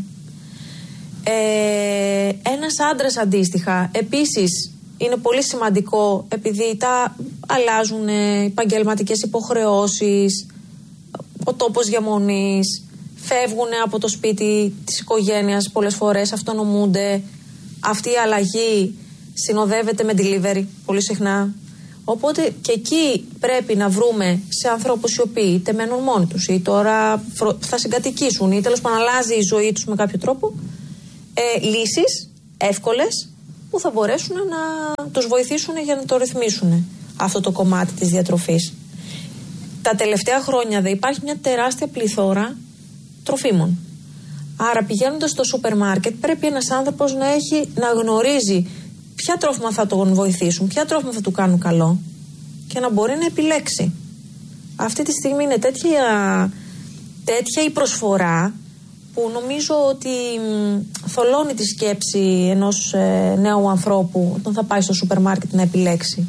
Ένας άντρας αντίστοιχα επίσης είναι πολύ σημαντικό, επειδή αλλάζουν επαγγελματικές υποχρεώσεις, ο τόπος διαμονής, φεύγουν από το σπίτι της οικογένειας, πολλές φορές αυτονομούνται. Αυτή η αλλαγή συνοδεύεται με delivery πολύ συχνά. Οπότε και εκεί πρέπει να βρούμε σε ανθρώπους οι οποίοι είτε μένουν μόνοι τους ή τώρα θα συγκατοικήσουν ή τέλος πάντων αλλάζει η ζωή τους με κάποιο τρόπο, λύσεις εύκολες που θα μπορέσουν να τους βοηθήσουν για να το ρυθμίσουν αυτό το κομμάτι της διατροφής. Τα τελευταία χρόνια υπάρχει μια τεράστια πληθώρα τροφίμων. Άρα πηγαίνοντας στο σούπερ μάρκετ πρέπει ένας άνθρωπος να γνωρίζει ποια τρόφιμα θα τον βοηθήσουν, ποια τρόφιμα θα του κάνουν καλό και να μπορεί να επιλέξει. Αυτή τη στιγμή είναι τέτοια η προσφορά που νομίζω ότι θολώνει τη σκέψη ενός νέου ανθρώπου όταν θα πάει στο σούπερ μάρκετ να επιλέξει.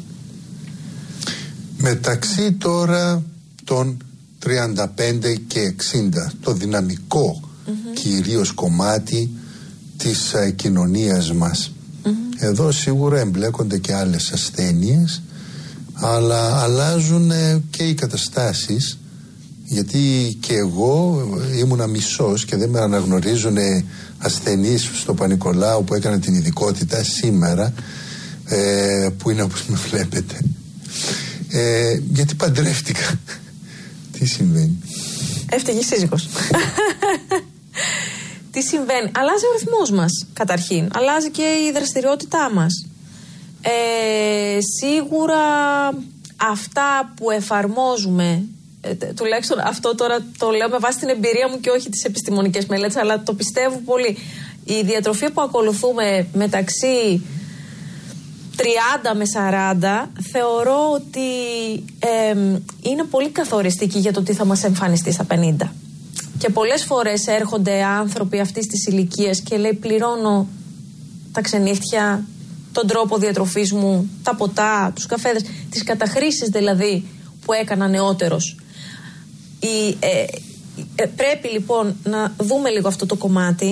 Μεταξύ τώρα των 35 και 60, το δυναμικό κυρίως κομμάτι της κοινωνίας μας. Εδώ σίγουρα εμπλέκονται και άλλες ασθένειες, αλλά αλλάζουν και οι καταστάσεις, γιατί και εγώ ήμουνα μισός και δεν με αναγνωρίζουν ασθενείς στο Πανικολάου που έκανα την ειδικότητα σήμερα, που είναι όπως με βλέπετε, γιατί παντρεύτηκα. Τι συμβαίνει? Έφταιγε σύζυγος. Τι συμβαίνει? Αλλάζει ο ρυθμός μας καταρχήν. Αλλάζει και η δραστηριότητά μας. Σίγουρα αυτά που εφαρμόζουμε, τουλάχιστον αυτό τώρα το λέω με βάση την εμπειρία μου και όχι τις επιστημονικές μελέτες, αλλά το πιστεύω πολύ. Η διατροφή που ακολουθούμε μεταξύ 30 με 40 θεωρώ ότι είναι πολύ καθοριστική για το τι θα μας εμφανιστεί στα 50. Και πολλές φορές έρχονται άνθρωποι αυτής της ηλικίας και λέει πληρώνω τα ξενύχτια, τον τρόπο διατροφής μου, τα ποτά, τους καφέδες, τις καταχρήσεις δηλαδή που έκανα νεότερος. Πρέπει λοιπόν να δούμε λίγο αυτό το κομμάτι.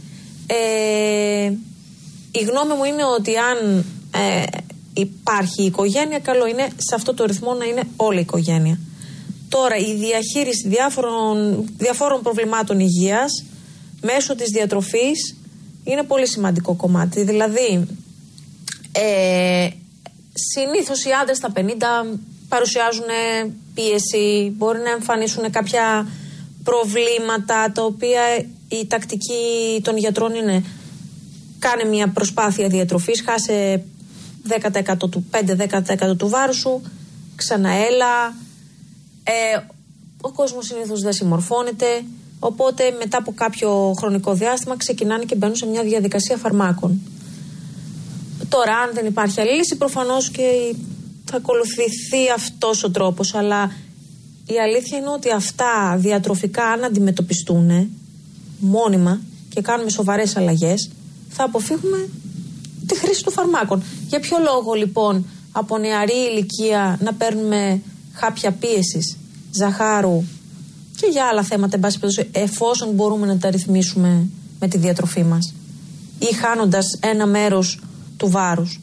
Η γνώμη μου είναι ότι αν υπάρχει η οικογένεια, καλό είναι σε αυτό το ρυθμό να είναι όλη η οικογένεια. Τώρα η διαχείριση διαφόρων προβλημάτων υγείας μέσω της διατροφής είναι πολύ σημαντικό κομμάτι. Δηλαδή συνήθως οι άντρες στα 50 παρουσιάζουν πίεση, μπορεί να εμφανίσουν κάποια προβλήματα τα οποία η τακτική των γιατρών είναι κάνε μια προσπάθεια διατροφής, χάσε 5-10% του βάρου σου, ξαναέλα. Ο κόσμος συνήθως δεν συμμορφώνεται, οπότε μετά από κάποιο χρονικό διάστημα ξεκινάνε και μπαίνουν σε μια διαδικασία φαρμάκων. Τώρα αν δεν υπάρχει άλλη λύση προφανώς και θα ακολουθηθεί αυτός ο τρόπος, αλλά η αλήθεια είναι ότι αυτά διατροφικά αν αντιμετωπιστούν μόνιμα και κάνουμε σοβαρές αλλαγές θα αποφύγουμε τη χρήση των φαρμάκων. Για ποιο λόγο λοιπόν από νεαρή ηλικία να παίρνουμε χάπια πίεσης, ζαχάρου και για άλλα θέματα, εφόσον μπορούμε να τα ρυθμίσουμε με τη διατροφή μας ή χάνοντας ένα μέρος του βάρους?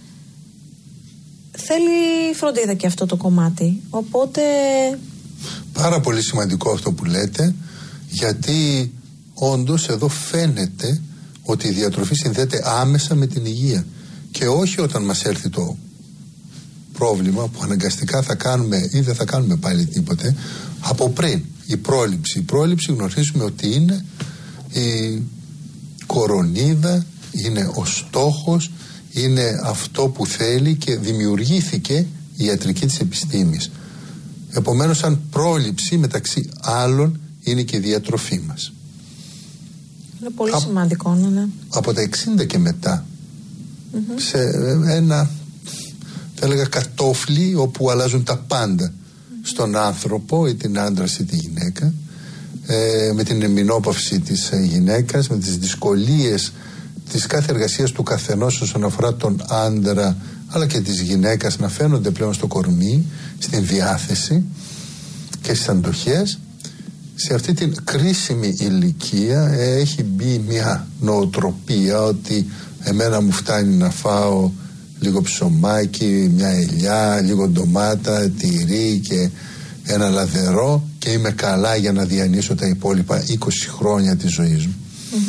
Θέλει φροντίδα και αυτό το κομμάτι, οπότε... Πάρα πολύ σημαντικό αυτό που λέτε, γιατί όντως εδώ φαίνεται ότι η διατροφή συνδέεται άμεσα με την υγεία και όχι όταν μας έρθει το πρόβλημα που αναγκαστικά θα κάνουμε ή δεν θα κάνουμε πάλι τίποτε. Από πριν η πρόληψη γνωρίζουμε ότι είναι η κορονίδα, είναι ο στόχος, είναι αυτό που θέλει και δημιουργήθηκε η ιατρική της επιστήμης. Επομένως σαν πρόληψη μεταξύ άλλων είναι και η διατροφή μας. Είναι πολύ σημαντικό, ναι. Από τα 60 και μετά σε ένα, θα έλεγα, κατόφλι όπου αλλάζουν τα πάντα στον άνθρωπο ή την άντρα ή τη γυναίκα, με την εμεινόπαυση της γυναίκας, με τις δυσκολίες της κάθε εργασίας του καθενός όσον αφορά τον άντρα αλλά και της γυναίκας να φαίνονται πλέον στο κορμί, στην διάθεση και στις αντοχές. Σε αυτή την κρίσιμη ηλικία έχει μπει μια νοοτροπία ότι εμένα μου φτάνει να φάω λίγο ψωμάκι, μια ελιά, λίγο ντομάτα, τυρί και ένα λαδερό και είμαι καλά για να διανύσω τα υπόλοιπα 20 χρόνια της ζωής μου.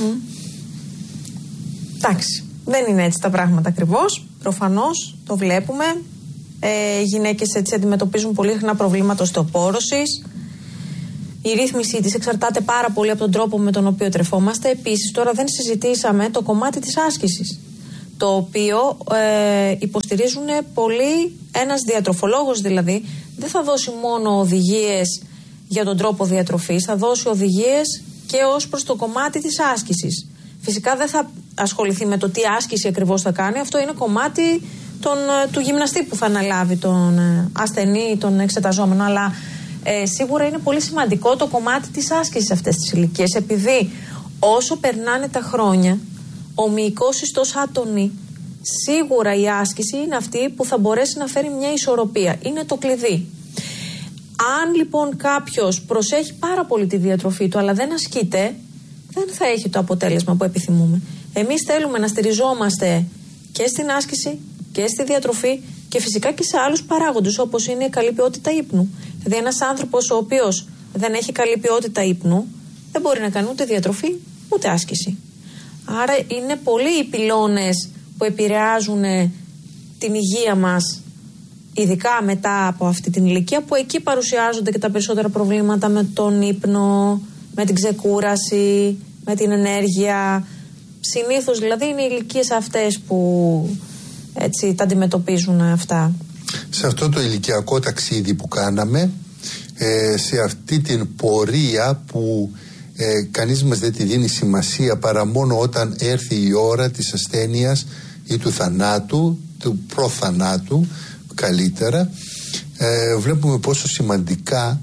Εντάξει, δεν είναι έτσι τα πράγματα ακριβώς. Προφανώς το βλέπουμε. Οι γυναίκες έτσι αντιμετωπίζουν πολύ συχνά προβλήματα οστεοπόρωσης. Η ρύθμιση της εξαρτάται πάρα πολύ από τον τρόπο με τον οποίο τρεφόμαστε. Επίσης, τώρα δεν συζητήσαμε το κομμάτι της άσκησης, το οποίο υποστηρίζουν πολύ. Ένας διατροφολόγος δηλαδή δεν θα δώσει μόνο οδηγίες για τον τρόπο διατροφής, θα δώσει οδηγίες και ως προς το κομμάτι της άσκησης. Φυσικά δεν θα ασχοληθεί με το τι άσκηση ακριβώς θα κάνει, αυτό είναι κομμάτι του γυμναστή που θα αναλάβει τον ασθενή ή τον εξεταζόμενο, αλλά σίγουρα είναι πολύ σημαντικό το κομμάτι της άσκησης σε αυτές τις ηλικίες, επειδή όσο περνάνε τα χρόνια ο μυϊκός ιστός άτονη, σίγουρα η άσκηση είναι αυτή που θα μπορέσει να φέρει μια ισορροπία, είναι το κλειδί. Αν λοιπόν κάποιος προσέχει πάρα πολύ τη διατροφή του αλλά δεν ασκείται, δεν θα έχει το αποτέλεσμα που επιθυμούμε. Εμείς θέλουμε να στηριζόμαστε και στην άσκηση και στη διατροφή και φυσικά και σε άλλους παράγοντες, όπως είναι η καλή ποιότητα ύπνου. Δηλαδή ένας άνθρωπος ο οποίος δεν έχει καλή ποιότητα ύπνου δεν μπορεί να κάνει ούτε διατροφή ούτε άσκηση. Άρα είναι πολλοί οι πυλώνες που επηρεάζουν την υγεία μας, ειδικά μετά από αυτή την ηλικία, που εκεί παρουσιάζονται και τα περισσότερα προβλήματα με τον ύπνο, με την ξεκούραση, με την ενέργεια. Συνήθως δηλαδή είναι οι ηλικίες αυτές που έτσι τα αντιμετωπίζουν αυτά. Σε αυτό το ηλικιακό ταξίδι που κάναμε, σε αυτή την πορεία που κανείς μας δεν τη δίνει σημασία παρά μόνο όταν έρθει η ώρα της ασθένειας ή του θανάτου, του προθανάτου καλύτερα, βλέπουμε πόσο σημαντικά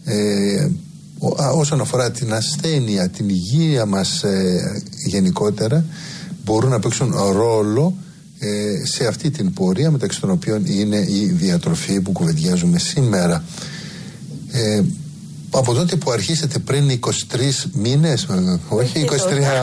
όσον αφορά την ασθένεια, την υγεία μας γενικότερα, μπορούν να παίξουν ρόλο σε αυτή την πορεία, μεταξύ των οποίων είναι η διατροφή που κουβεντιάζουμε σήμερα. Από τότε που αρχίσατε πριν 23 μήνες, όχι 23,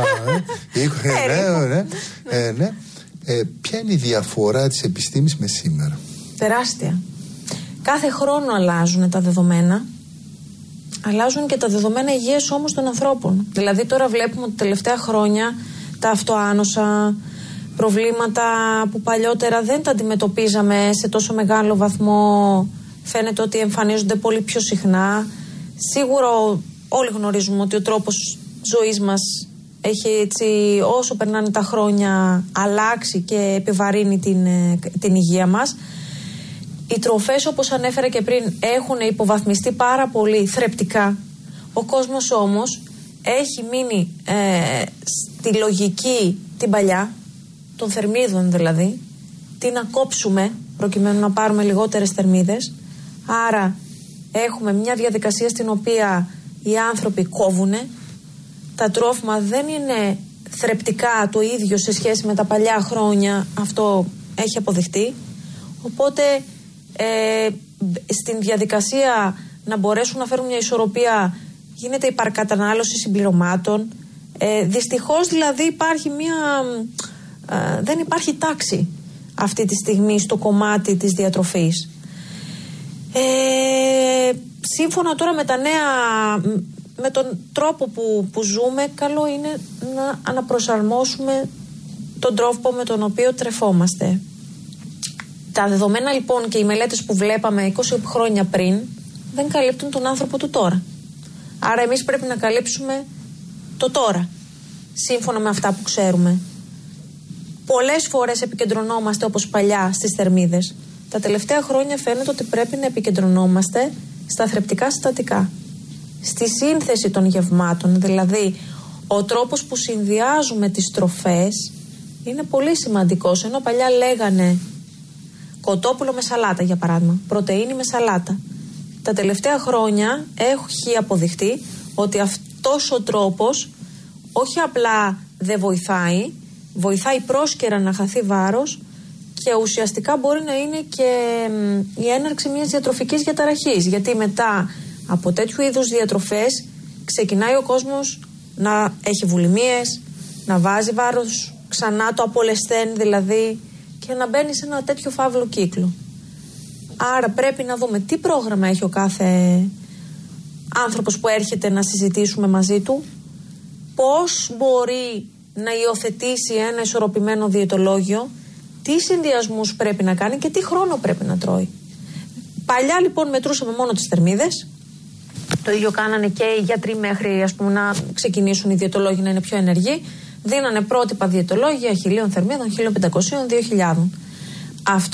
ναι. Ποια είναι η διαφορά της επιστήμης με σήμερα? Τεράστια. Κάθε χρόνο αλλάζουν τα δεδομένα. Αλλάζουν και τα δεδομένα υγείας όμως των ανθρώπων. Δηλαδή τώρα βλέπουμε ότι τα τελευταία χρόνια τα αυτοάνοσα, προβλήματα που παλιότερα δεν τα αντιμετωπίζαμε σε τόσο μεγάλο βαθμό, φαίνεται ότι εμφανίζονται πολύ πιο συχνά. Σίγουρα όλοι γνωρίζουμε ότι ο τρόπος ζωής μας έχει έτσι, όσο περνάνε τα χρόνια, αλλάξει και επιβαρύνει την υγεία μας. Οι τροφές, όπως ανέφερα και πριν, έχουν υποβαθμιστεί πάρα πολύ θρεπτικά. Ο κόσμος όμως έχει μείνει στη λογική την παλιά, των θερμίδων δηλαδή, τι να κόψουμε προκειμένου να πάρουμε λιγότερες θερμίδες. Άρα έχουμε μια διαδικασία στην οποία οι άνθρωποι κόβουνε. Τα τρόφιμα δεν είναι θρεπτικά το ίδιο σε σχέση με τα παλιά χρόνια, αυτό έχει αποδειχτεί. Οπότε στην διαδικασία να μπορέσουν να φέρουν μια ισορροπία γίνεται υπερκατανάλωση συμπληρωμάτων. Δυστυχώς δηλαδή υπάρχει δεν υπάρχει τάξη αυτή τη στιγμή στο κομμάτι της διατροφής. Σύμφωνα τώρα με τα νέα, με τον τρόπο που ζούμε, καλό είναι να αναπροσαρμόσουμε τον τρόπο με τον οποίο τρεφόμαστε. Τα δεδομένα λοιπόν και οι μελέτες που βλέπαμε 20 χρόνια πριν δεν καλύπτουν τον άνθρωπο του τώρα. Άρα εμείς πρέπει να καλύψουμε το τώρα, σύμφωνα με αυτά που ξέρουμε. Πολλές φορές επικεντρωνόμαστε όπως παλιά στις θερμίδες. Τα τελευταία χρόνια φαίνεται ότι πρέπει να επικεντρωνόμαστε στα θρεπτικά συστατικά. Στη σύνθεση των γευμάτων, δηλαδή ο τρόπος που συνδυάζουμε τις τροφές είναι πολύ σημαντικός. Ενώ παλιά λέγανε κοτόπουλο με σαλάτα, για παράδειγμα, πρωτεΐνη με σαλάτα. Τα τελευταία χρόνια έχει αποδειχτεί ότι αυτός ο τρόπος όχι απλά δεν βοηθάει πρόσκαιρα να χαθεί βάρος και ουσιαστικά μπορεί να είναι και η έναρξη μιας διατροφικής διαταραχής, γιατί μετά από τέτοιου είδους διατροφές ξεκινάει ο κόσμος να έχει βουλημίες, να βάζει βάρος ξανά, το απολεσθέν δηλαδή, και να μπαίνει σε ένα τέτοιο φαύλο κύκλο. Άρα πρέπει να δούμε τι πρόγραμμα έχει ο κάθε άνθρωπος που έρχεται να συζητήσουμε μαζί του, πώς μπορεί να υιοθετήσει ένα ισορροπημένο διαιτολόγιο, τι συνδυασμούς πρέπει να κάνει και τι χρόνο πρέπει να τρώει. Παλιά λοιπόν μετρούσαμε μόνο τις θερμίδες. Το ίδιο κάνανε και οι γιατροί μέχρι να ξεκινήσουν οι διαιτολόγοι να είναι πιο ενεργοί. Δίνανε πρότυπα διαιτολόγια 1.000 θερμίδων, 1.500, 2.000. Αυτό